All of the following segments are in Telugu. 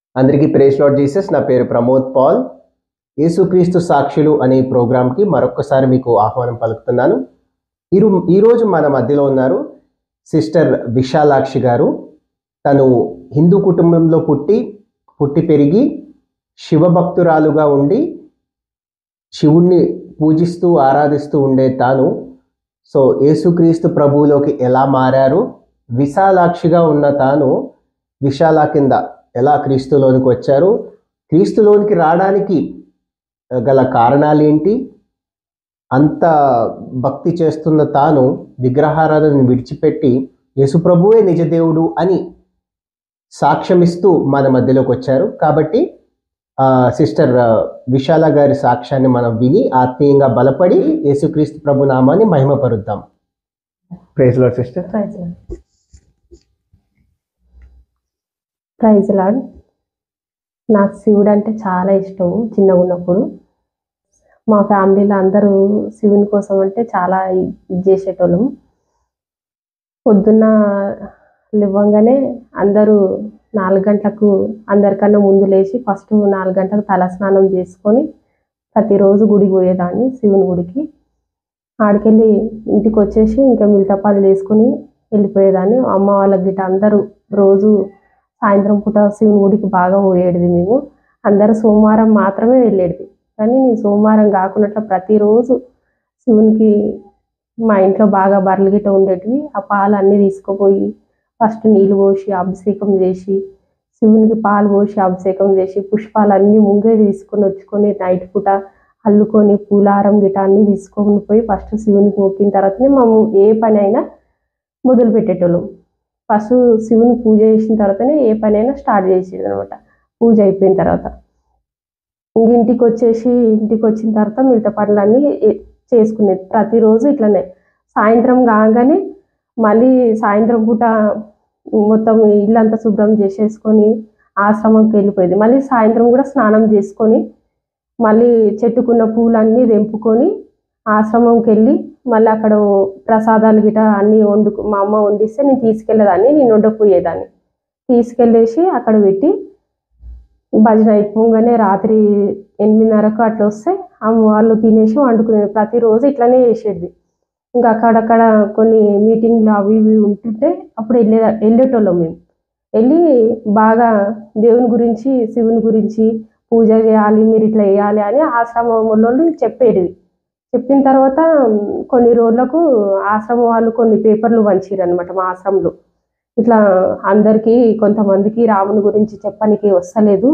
అందరికీ ప్రైజ్ లార్డ్ జీసస్. నా పేరు ప్రమోద్ పాల్. యేసుక్రీస్తు సాక్షులు అనే ప్రోగ్రాంకి మరొకసారి మీకు ఆహ్వానం పలుకుతున్నాను. ఈరోజు మన మధ్యలో ఉన్నారు సిస్టర్ విశాలాక్షి గారు. తను హిందూ కుటుంబంలో పుట్టి పెరిగి శివభక్తురాలుగా ఉండి శివుణ్ణి పూజిస్తూ ఆరాధిస్తూ ఉండే తాను యేసుక్రీస్తు ప్రభువులోకి ఎలా మారారు, విశాలాక్షిగా ఉన్న తాను విశాల కింద ఎలా క్రీస్తులోనికి వచ్చారు, క్రీస్తులోనికి రావడానికి గల కారణాలు ఏంటి, అంత భక్తి చేస్తున్న తాను విగ్రహారాధనను విడిచిపెట్టి యేసుప్రభువే నిజదేవుడు అని సాక్ష్యమిస్తూ మన మధ్యలోకి వచ్చారు. కాబట్టి సిస్టర్ విశాల గారి సాక్ష్యాన్ని మనం విని ఆత్మీయంగా బలపడి యేసుక్రీస్తు ప్రభు నామాన్ని మహిమపరుద్దాం. Praise lord sister. Praise lord. నాకు శివుడు అంటే చాలా ఇష్టం. చిన్నగా ఉన్నప్పుడు మా ఫ్యామిలీలో అందరూ శివుని కోసం అంటే చాలా ఇది చేసేటోళ్ళం. పొద్దున్న లేవగానే అందరూ 4 గంటలకు అందరికన్నా ముందు లేచి ఫస్ట్ 4 గంటలకు తలస్నానం చేసుకొని ప్రతిరోజు గుడికి పోయేదాన్ని, శివుని గుడికి. ఆడికెళ్ళి ఇంటికి వచ్చేసి ఇంకా మిగతాపాలు చేసుకొని వెళ్ళిపోయేదాన్ని. అమ్మ వాళ్ళకి గిట్ట అందరూ రోజు సాయంత్రం పూట శివుని గుడికి బాగా పోయేది. మేము అందరూ సోమవారం మాత్రమే వెళ్ళేది, కానీ నేను సోమవారం కాకున్నట్లు ప్రతిరోజు శివునికి మా ఇంట్లో బాగా బర్రెలు గిట్ట ఉండేటివి. ఆ పాలు అన్నీ తీసుకుపోయి ఫస్ట్ నీళ్ళు పోసి అభిషేకం చేసి, శివునికి పాలు పోసి అభిషేకం చేసి, పుష్పాలు అన్నీ ముంగే తీసుకొని వచ్చుకొని నైట్ పూట అల్లుకొని పూలారం గిట్ట అన్నీ తీసుకొని పోయి ఫస్ట్ శివునికి మొక్కిన తర్వాతనే మేము ఏ పని అయినా మొదలు పెట్టేటోళ్ళం. ఫస్ట్ శివుని పూజ చేసిన తర్వాతనే ఏ పని అయినా స్టార్ట్ చేసేది అనమాట. పూజ అయిపోయిన తర్వాత ఇంటికి వచ్చిన తర్వాత మిగతా పనులన్నీ చేసుకునేది. ప్రతిరోజు ఇట్లనే సాయంత్రం కాగానే మళ్ళీ సాయంత్రం పూట మొత్తం ఇల్లంతా శుభ్రం చేసేసుకొని ఆశ్రమంకి వెళ్ళిపోయేది. మళ్ళీ సాయంత్రం కూడా స్నానం చేసుకొని మళ్ళీ చెట్టుకున్న పూలన్నీ తెంపుకొని ఆశ్రమంకి వెళ్ళి మళ్ళీ అక్కడ ప్రసాదాలు గిట అన్నీ మా అమ్మ వండిస్తే నేను తీసుకెళ్ళేదాన్ని, నేను వండకపోయేదాన్ని. తీసుకెళ్ళేసి అక్కడ పెట్టి భజన అయిపోగానే రాత్రి 8:30కు అట్లా వస్తే అమ్మ వాళ్ళు తినేసి వండుకునేది. ప్రతిరోజు ఇట్లనే చేసేది. ఇంకా అక్కడక్కడ కొన్ని మీటింగ్లు అవి ఇవి ఉంటుంటే అప్పుడు వెళ్ళేటోళ్ళం. మేము వెళ్ళి బాగా దేవుని గురించి శివుని గురించి పూజ చేయాలి, మీరు ఇట్లా వేయాలి అని ఆశ్రమంలో చెప్పేది. చెప్పిన తర్వాత కొన్ని రోజులకు ఆశ్రమం వాళ్ళు కొన్ని పేపర్లు పంచారు అనమాట మా ఆశ్రమంలో. ఇట్లా అందరికీ కొంతమందికి రాముని గురించి చెప్పడానికి వస్తలేదు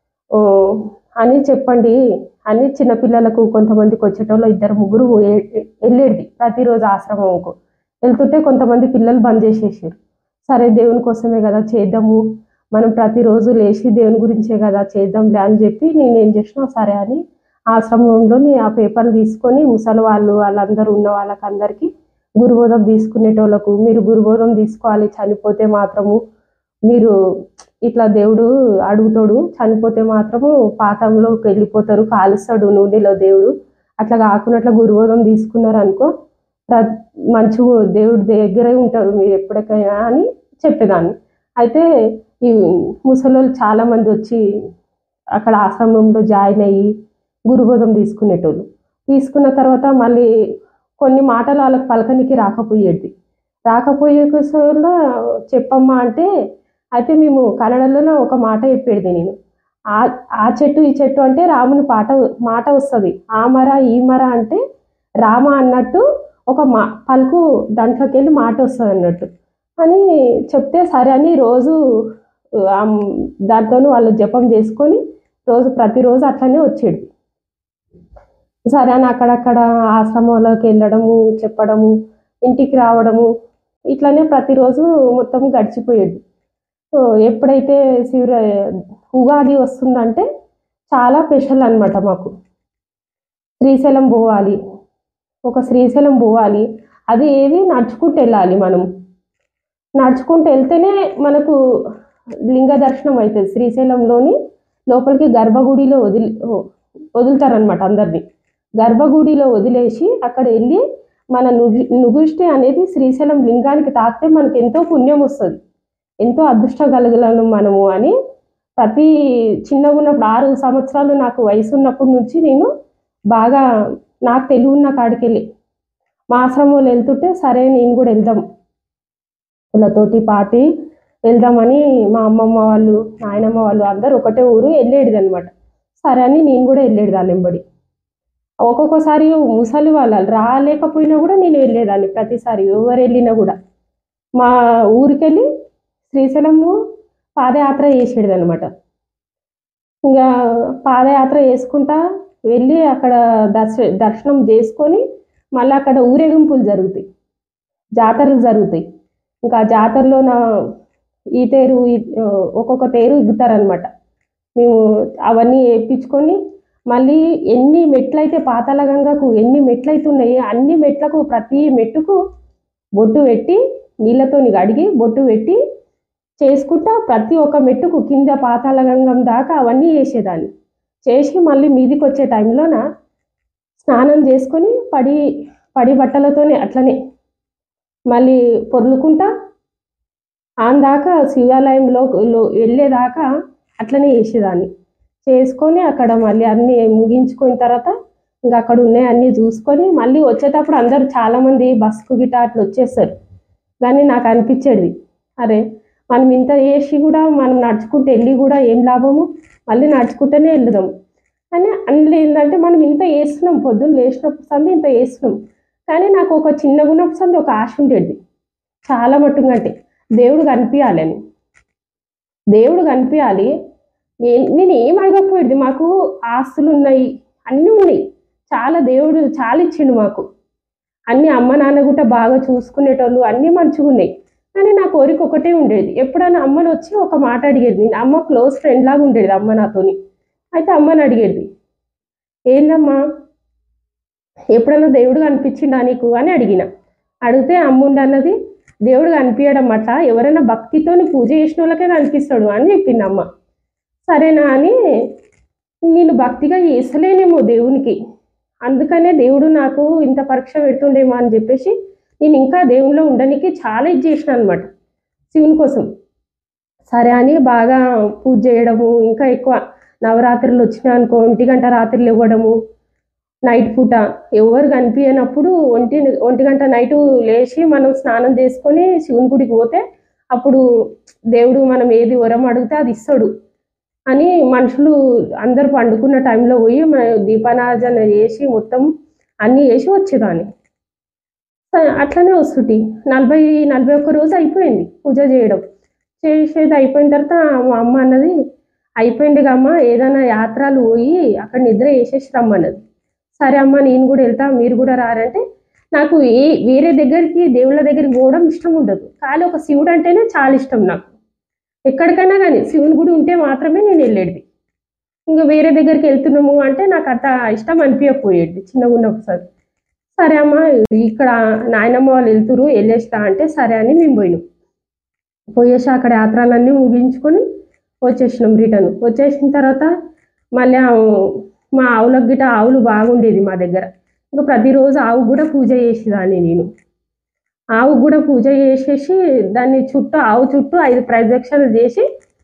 అని చెప్పండి అని చిన్నపిల్లలకు కొంతమందికి వచ్చేటోళ్ళు 2-3 వెళ్ళేది ప్రతిరోజు ఆశ్రమంకు. వెళ్తుంటే కొంతమంది పిల్లలు బంద్ చేసేసారు. సరే దేవుని కోసమే కదా చేద్దాము, మనం ప్రతిరోజు లేచి దేవుని గురించే కదా చేద్దాంలే అని చెప్పి నేను ఏం చేసినా సరే అని ఆశ్రమంలోని ఆ పేపర్లు తీసుకొని ముసలి వాళ్ళందరూ ఉన్న వాళ్ళకందరికీ గురుబోధం తీసుకునేటోళ్ళకు, మీరు గురుబోధం తీసుకోవాలి, చనిపోతే మాత్రము మీరు ఇట్లా దేవుడు అడుగుతాడు, చనిపోతే మాత్రము పాతంలోకి వెళ్ళిపోతారు, కాలుస్తాడు నూనెలో దేవుడు, అట్లా కాకున్నట్ల గురుబోధం తీసుకున్నారు అనుకో మంచి దేవుడి దగ్గరే ఉంటారు మీరు ఎప్పటికైనా అని చెప్పేదాన్ని. అయితే ఈ ముసలోళ్ళు చాలా మంది వచ్చి అక్కడ ఆశ్రమంలో జాయిన్ అయ్యి గురుబోధం తీసుకునేటోళ్ళు. తీసుకున్న తర్వాత మళ్ళీ కొన్ని మాటలు వాళ్ళకి పలకనికి రాకపోయేది. చెప్పమ్మా అంటే అయితే మేము కన్నడలోనే ఒక మాట చెప్పేది. నేను ఆ చెట్టు ఈ చెట్టు అంటే రాముని మాట వస్తుంది, ఆ మర ఈ మర అంటే రామ అన్నట్టు ఒక పలుకు దాంట్లోకి వెళ్ళి మాట వస్తుంది అన్నట్టు అని చెప్తే సరే అని రోజు దాంతో వాళ్ళు జపం చేసుకొని ప్రతిరోజు అట్లనే వచ్చేది. సరే అని అక్కడక్కడ ఆశ్రమంలోకి వెళ్ళడము, చెప్పడము, ఇంటికి రావడము, ఇట్లనే ప్రతిరోజు మొత్తం గడిచిపోయేది. ఎప్పుడైతే ఉగాది వస్తుందంటే చాలా స్పెషల్ అనమాట మాకు. శ్రీశైలం పోవాలి, అది ఏది నడుచుకుంటూ వెళ్ళాలి. మనం నడుచుకుంటూ వెళ్తేనే మనకు లింగ దర్శనం అవుతుంది. శ్రీశైలంలోని లోపలికి గర్భగుడిలో వదులుతారనమాట అందరినీ. గర్భగుడిలో వదిలేసి అక్కడ వెళ్ళి మన నుగుష్టి అనేది శ్రీశైలం లింగానికి తాకితే మనకు ఎంతో పుణ్యం వస్తుంది, ఎంతో అదృష్టం కలగలను మనము అని ప్రతి చిన్నగా ఉన్నప్పుడు 6 సంవత్సరాలు నాకు వయసు ఉన్నప్పటి నుంచి నేను బాగా నాకు తెలివి ఉన్న కాడికి వెళ్ళి మా ఆశ్రమంలో వెళ్తుంటే సరే నేను కూడా వెళ్దాం వాళ్ళతోటి పాటి వెళ్దామని మా అమ్మమ్మ వాళ్ళు నాయనమ్మ వాళ్ళు అందరూ ఒకటే ఊరు వెళ్ళేది అనమాట. సరే అని నేను కూడా వెళ్ళేదాన్ని వెంబడి. ఒక్కొక్కసారి ముసలి వాళ్ళు రాలేకపోయినా కూడా నేను వెళ్ళేదాన్ని. ప్రతిసారి ఎవరు వెళ్ళినా కూడా మా ఊరికెళ్ళి శ్రీశైలము పాదయాత్ర చేసేది అనమాట. ఇంకా పాదయాత్ర చేసుకుంటా వెళ్ళి అక్కడ దర్శనం చేసుకొని మళ్ళీ అక్కడ ఊరేగింపులు జరుగుతాయి, జాతరలు జరుగుతాయి. ఇంకా ఆ జాతరలో ఈ తేరు ఒక్కొక్క తేరు ఇగ్గుతారనమాట. మేము అవన్నీ వేయించుకొని మళ్ళీ ఎన్ని మెట్లయితే పాతాళ గంగకు ఎన్ని మెట్లయితే ఉన్నాయో అన్ని మెట్లకు ప్రతి మెట్టుకు బొట్టు పెట్టి నీళ్ళతోని కడిగి బొట్టు పెట్టి చేసుకుంటా ప్రతి ఒక్క మెట్టుకు కింద పాతాళ గంగం దాకా అవన్నీ చేసేదాన్ని. చేసి మళ్ళీ మీదికి వచ్చే టైంలోన స్నానం చేసుకొని పడి బట్టలతోనే అట్లనే మళ్ళీ పొర్లుకుంటా దాకా శివాలయంలో వెళ్ళేదాకా అట్లనే చేసేదాన్ని. చేసుకొని అక్కడ మళ్ళీ అన్నీ ముగించుకున్న తర్వాత ఇంకా అక్కడ ఉన్నాయి అన్నీ చూసుకొని మళ్ళీ వచ్చేటప్పుడు అందరూ చాలామంది బస్కు గిట్ట అట్లా వచ్చేస్తారు. కానీ నాకు అనిపించేది, అరే మనం ఇంత చేసి కూడా మనం నడుచుకుంటూ వెళ్ళి కూడా ఏం లాభము, మళ్ళీ నడుచుకుంటూనే వెళ్దాం అని అందులో ఏంటంటే మనం ఇంత చేస్తున్నాం, పొద్దున్న లేచినప్పుడు సంది ఇంత చేస్తున్నాం. కానీ నాకు ఒక చిన్నగా ఉన్నప్పుడు సంది ఒక ఆశ ఉండేది చాలా మట్టుగా, అంటే దేవుడు కనిపించాలని, దేవుడు కనిపించాలి. నేను ఏం అడగకపోయేది, మాకు ఆస్తులు ఉన్నాయి అన్నీ ఉన్నాయి, చాలా దేవుడు చాలా ఇచ్చిండు మాకు, అన్నీ అమ్మ నాన్న కూడా బాగా చూసుకునేటోళ్ళు, అన్నీ మంచిగా ఉన్నాయి. కానీ నా కోరిక ఒకటే ఉండేది, ఎప్పుడైనా అమ్మని వచ్చి ఒక మాట అడిగేది. నేను అమ్మ క్లోజ్ ఫ్రెండ్ లాగా ఉండేది అమ్మ నాతోని. అయితే అమ్మని అడిగేది, ఏందమ్మా ఎప్పుడైనా దేవుడు కనిపించిండా నీకు అని అడిగితే అమ్ముండి అన్నది, దేవుడు కనిపించడం అట్లా ఎవరైనా భక్తితోని పూజ చేసిన వాళ్ళకే కనిపిస్తాడు అని చెప్పింది అమ్మ. సరేనా అని నేను భక్తిగా చేసలేనేమో దేవునికి, అందుకనే దేవుడు నాకు ఇంత పరీక్ష పెడుతుండేమో అని చెప్పేసి నేను ఇంకా దేవునిలో ఉండడానికి చాలా ఇది చేసిన అనమాట శివుని కోసం. సరే అని బాగా పూజ చేయడము, ఇంకా ఎక్కువ నవరాత్రులు వచ్చినా అనుకో 1 గంట రాత్రులు ఇవ్వడము, నైట్ పూట ఎవరు కనిపించినప్పుడు 1 గంట నైటు లేచి మనం స్నానం చేసుకొని శివుని గుడికి పోతే అప్పుడు దేవుడు మనం ఏది వరం అడిగితే అది ఇస్తాడు అని మనుషులు అందరు పండుకున్న టైంలో పోయి దీపారాధన చేసి మొత్తం అన్నీ చేసి వచ్చేదాన్ని. అట్లనే వస్తుంది 40-41 రోజు అయిపోయింది పూజ చేయడం. చేసేది అయిపోయిన తర్వాత మా అమ్మ అన్నది, అయిపోయిందిగా అమ్మ ఏదైనా యాత్రలు పోయి అక్కడ నిద్ర చేసేసి రమ్మన్నది. సరే అమ్మ నేను కూడా వెళ్తా, మీరు కూడా రారంటే, నాకు వేరే దగ్గరికి దేవుళ్ళ దగ్గరికి పోవడం ఇష్టం ఉండదు, కానీ ఒక శివుడు అంటేనే చాలా ఇష్టం నాకు. ఎక్కడికైనా కానీ శివుని గుడి ఉంటే మాత్రమే నేను వెళ్ళేది. ఇంకా వేరే దగ్గరికి వెళ్తున్నాము అంటే నాకు అంత ఇష్టం అనిపించకపోయేది చిన్నగా ఉన్నప్పుడు. సరే అమ్మ ఇక్కడ నాయనమ్మ వాళ్ళు వెళ్తురు వెళ్ళేస్తా అంటే సరే అని మేము పోయేసి అక్కడ యాత్రలన్నీ ముగించుకొని వచ్చేసినాం. రిటర్న్ వచ్చేసిన తర్వాత మళ్ళీ మా ఆవులకు గిట్ట ఆవులు బాగుండేది మా దగ్గర. ఇంకా ప్రతిరోజు ఆవు కూడా పూజ చేసేదాన్ని నేను. ఆవు కూడా పూజ చేసేసి దాన్ని ఆవు చుట్టూ 5 ప్రదక్షిణలు చేసి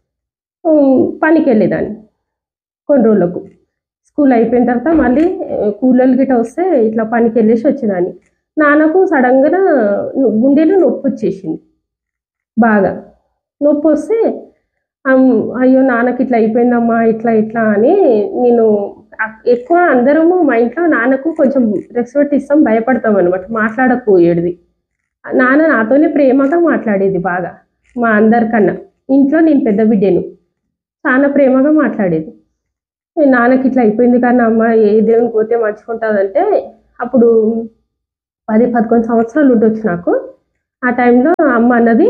పనికి వెళ్ళేదాన్ని. కొన్ని రోజులకు స్కూల్ అయిపోయిన తర్వాత మళ్ళీ కూలీలు గిట్ట వస్తే ఇట్లా పనికి వెళ్ళేసి వచ్చేదాన్ని. నాన్నకు సడన్గా గుండెలో నొప్పి వచ్చేసింది, బాగా నొప్పి వస్తే అయ్యో నాన్నకి ఇట్లా అయిపోయిందమ్మా ఇట్లా అని నేను ఎక్కువ అందరము మా ఇంట్లో నాన్నకు కొంచెం రెస్పెక్ట్ ఇస్తాం, భయపడతాం అనమాట, మాట్లాడకపోయేది. నాన్న నాతోనే ప్రేమగా మాట్లాడేది బాగా, మా అందరికన్నా. ఇంట్లో నేను పెద్ద బిడ్డను, చాలా ప్రేమగా మాట్లాడేది. నాన్నకి ఇట్లా అయిపోయింది కానీ అమ్మ ఏ దేవునికి పోతే మంచుకుంటుందంటే అప్పుడు 10-11 సంవత్సరాలు ఉండొచ్చు నాకు. ఆ టైంలో అమ్మ అన్నది,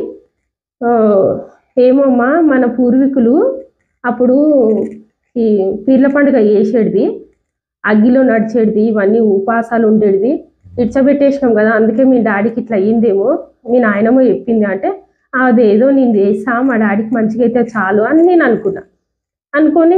ఏమమ్మా మన పూర్వీకులు అప్పుడు ఈ పీర్ల పండుగ చేసేది, అగ్గిలో నడిచేది, ఇవన్నీ ఉపాసాలు ఉండేది, ఇడ్చబెట్టేసినాం కదా, అందుకే మీ డాడీకి ఇట్లా అయ్యిందేమో మీ నాయనమ్మ చెప్పింది అంటే, అదేదో నేను చేస్తా మా డాడీకి మంచిగా అయితే చాలు అని నేను అనుకొని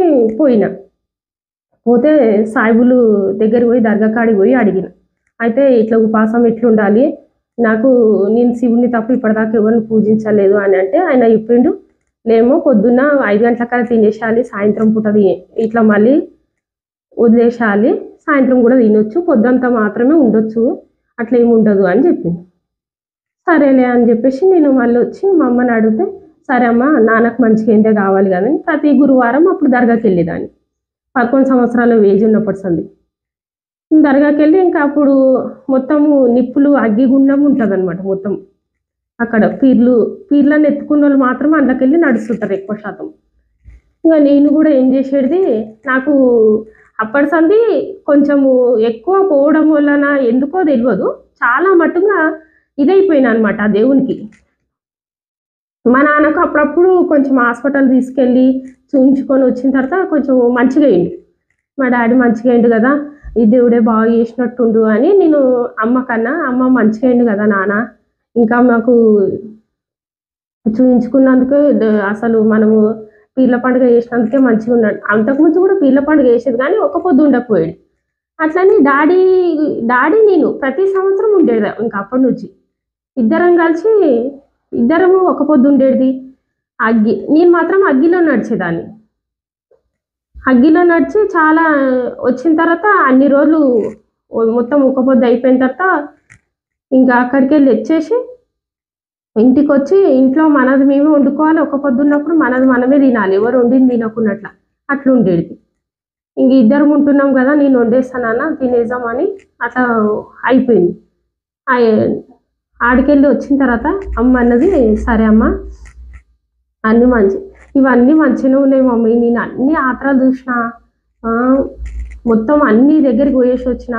పోతే సాయిబులు దగ్గరికి పోయి దర్గా కాడికి పోయి అడిగిన. అయితే ఇట్లా ఉపాసం ఎట్లుండాలి, నాకు నేను శివుని తప్ప ఇప్పటిదాకా ఎవరిని పూజించలేదు అని అంటే ఆయన చెప్పిండు, లేమో పొద్దున్న 5 గంటలకల్లా తినేసేయాలి, సాయంత్రం పూట ఇట్లా మళ్ళీ వదిలేసేయాలి, సాయంత్రం కూడా తినొచ్చు, పొద్దంతా మాత్రమే ఉండొచ్చు, అట్లా ఏమి ఉండదు అని చెప్పింది. సరేలే అని చెప్పేసి నేను మళ్ళీ వచ్చి మా అమ్మని అడిగితే, సరే అమ్మ నాన్నకు మంచిగా ఏంటే కావాలి కానీ ప్రతి గురువారం అప్పుడు దర్గాకి వెళ్ళేదాన్ని. 11 సంవత్సరాల ఏజ్ ఉన్నప్పటి సంది దర్గాకి వెళ్ళి ఇంకా అప్పుడు మొత్తము నిప్పులు అగ్గిగుండం ఉంటుంది అనమాట. మొత్తం అక్కడ పీర్లను ఎత్తుకున్న వాళ్ళు మాత్రమే అందులోకి వెళ్ళి నడుస్తుంటారు ఎక్కువ శాతం. ఇంకా నేను కూడా ఏం చేసేది, నాకు అప్పటి సంది కొంచెము ఎక్కువ పోవడం వలన ఎందుకో తెలియదు, చాలా మటుగా ఇదైపోయినా అనమాట ఆ దేవునికి. మా నాన్నకు అప్పుడప్పుడు కొంచెం హాస్పిటల్ తీసుకెళ్ళి చూయించుకొని వచ్చిన తర్వాత కొంచెం మంచిగా అయింది. మా డాడీ మంచిగా అయిండు కదా, ఈ దేవుడే బాగా చేసినట్టుండు అని నేను అమ్మ కన్నా, అమ్మ మంచిగా అయిండు కదా నాన్న, ఇంకా మాకు చూయించుకున్నందుకు అసలు మనము పీర్ల పండుగ చేసినందుకే మంచిగా ఉన్నాడు. అంతకుముందు కూడా పీర్ల పండుగ చేసేది కానీ ఒక పొద్దు ఉండకపోయాడు. అట్లని డాడీ నేను ప్రతి సంవత్సరం ఉండేది. ఇంకా అప్పటి నుంచి ఇద్దరము ఒక పొద్దు ఉండేది. నేను మాత్రం అగ్గిలో నడిచేదాన్ని. అగ్గిలో నడిచి చాలా వచ్చిన తర్వాత అన్ని రోజులు మొత్తం ఒక పొద్దు అయిపోయిన తర్వాత ఇంకా అక్కడికి వెళ్ళి వచ్చేసి ఇంటికి వచ్చి ఇంట్లో మనది మేమే వండుకోవాలి. ఒక పొద్దున్నప్పుడు మనది మనమే తినాలి, ఎవరు వండింది తినకున్నట్ల అట్లా ఉండేది. ఇంక ఇద్దరం ఉంటున్నాం కదా, నేను వండేస్తానన్నా తినేద్దామని అట్లా అయిపోయింది. ఆడికెళ్ళి వచ్చిన తర్వాత అమ్మ అన్నది, సరే అమ్మ ఇవన్నీ మంచిగానే ఉన్నాయి మమ్మీ, నేను అన్ని ఆత్రాలు చూసిన, మొత్తం అన్ని దగ్గరికి పోయేసి వచ్చిన,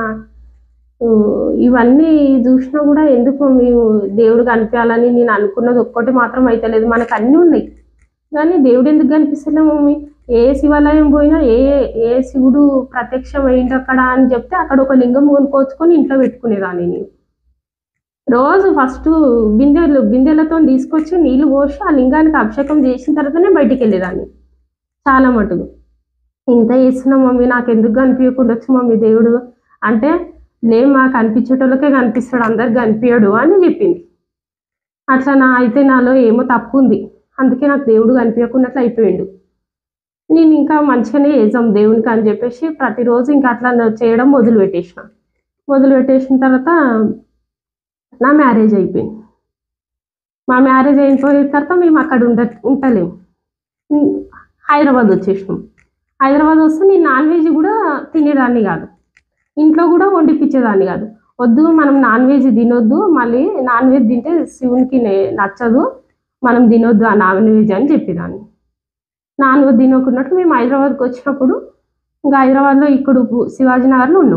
ఇవన్నీ చూసినా కూడా ఎందుకు మేము దేవుడు కనిపించాలని నేను అనుకున్నది ఒక్కటి మాత్రం అయితే లేదు. మనకు అన్నీ ఉన్నాయి కానీ దేవుడు ఎందుకు కనిపిస్తలే మమ్మీ, ఏ శివాలయం పోయినా ఏ శివుడు ప్రత్యక్షం అయింది అక్కడ అని చెప్తే అక్కడ ఒక లింగం కొనుక్కొచ్చుకొని ఇంట్లో పెట్టుకునేదాన్ని. నేను రోజు ఫస్ట్ బిందెలతో తీసుకొచ్చి నీళ్ళు పోసి ఆ లింగానికి అభిషేకం చేసిన తర్వాతనే బయటికి వెళ్ళేదాన్ని. చాలా మటుకు ఇంత చేస్తున్నా మమ్మీ, నాకు ఎందుకు కనిపించకుండా వచ్చు మమ్మీ దేవుడు అంటే, మాకు కనిపించేటోళ్ళకే కనిపిస్తాడు, అందరికి కనిపించడు అని చెప్పింది. అట్లా అయితే నాలో ఏమో తప్పు ఉంది, అందుకే నాకు దేవుడు కనిపించకున్నట్లు అయిపోయాడు. నేను ఇంకా మంచిగానే చేద్దాం దేవునికి అని చెప్పేసి ప్రతిరోజు ఇంకా అట్లా చేయడం మొదలుపెట్టేసిన తర్వాత నా మ్యారేజ్ అయిపోయింది. మా మ్యారేజ్ అయిపోయిన తర్వాత మేము అక్కడ ఉంటలేము, హైదరాబాద్ వచ్చేసినాం. హైదరాబాద్ వస్తే నేను నాన్ వెజ్ కూడా తినేదాన్ని కాదు, ఇంట్లో కూడా వండిపించేదాన్ని కాదు. వద్దు మనం నాన్ వెజ్ తినొద్దు, మళ్ళీ నాన్ వెజ్ తింటే శివునికి నచ్చదు, మనం తినొద్దు ఆ నాన్ వెజ్ అని చెప్పేదాన్ని. నాన్ వెజ్ తినకున్నట్టు మేము హైదరాబాద్కి వచ్చినప్పుడు ఇంకా హైదరాబాద్లో ఇక్కడ శివాజీనగర్లో ఉన్నాం.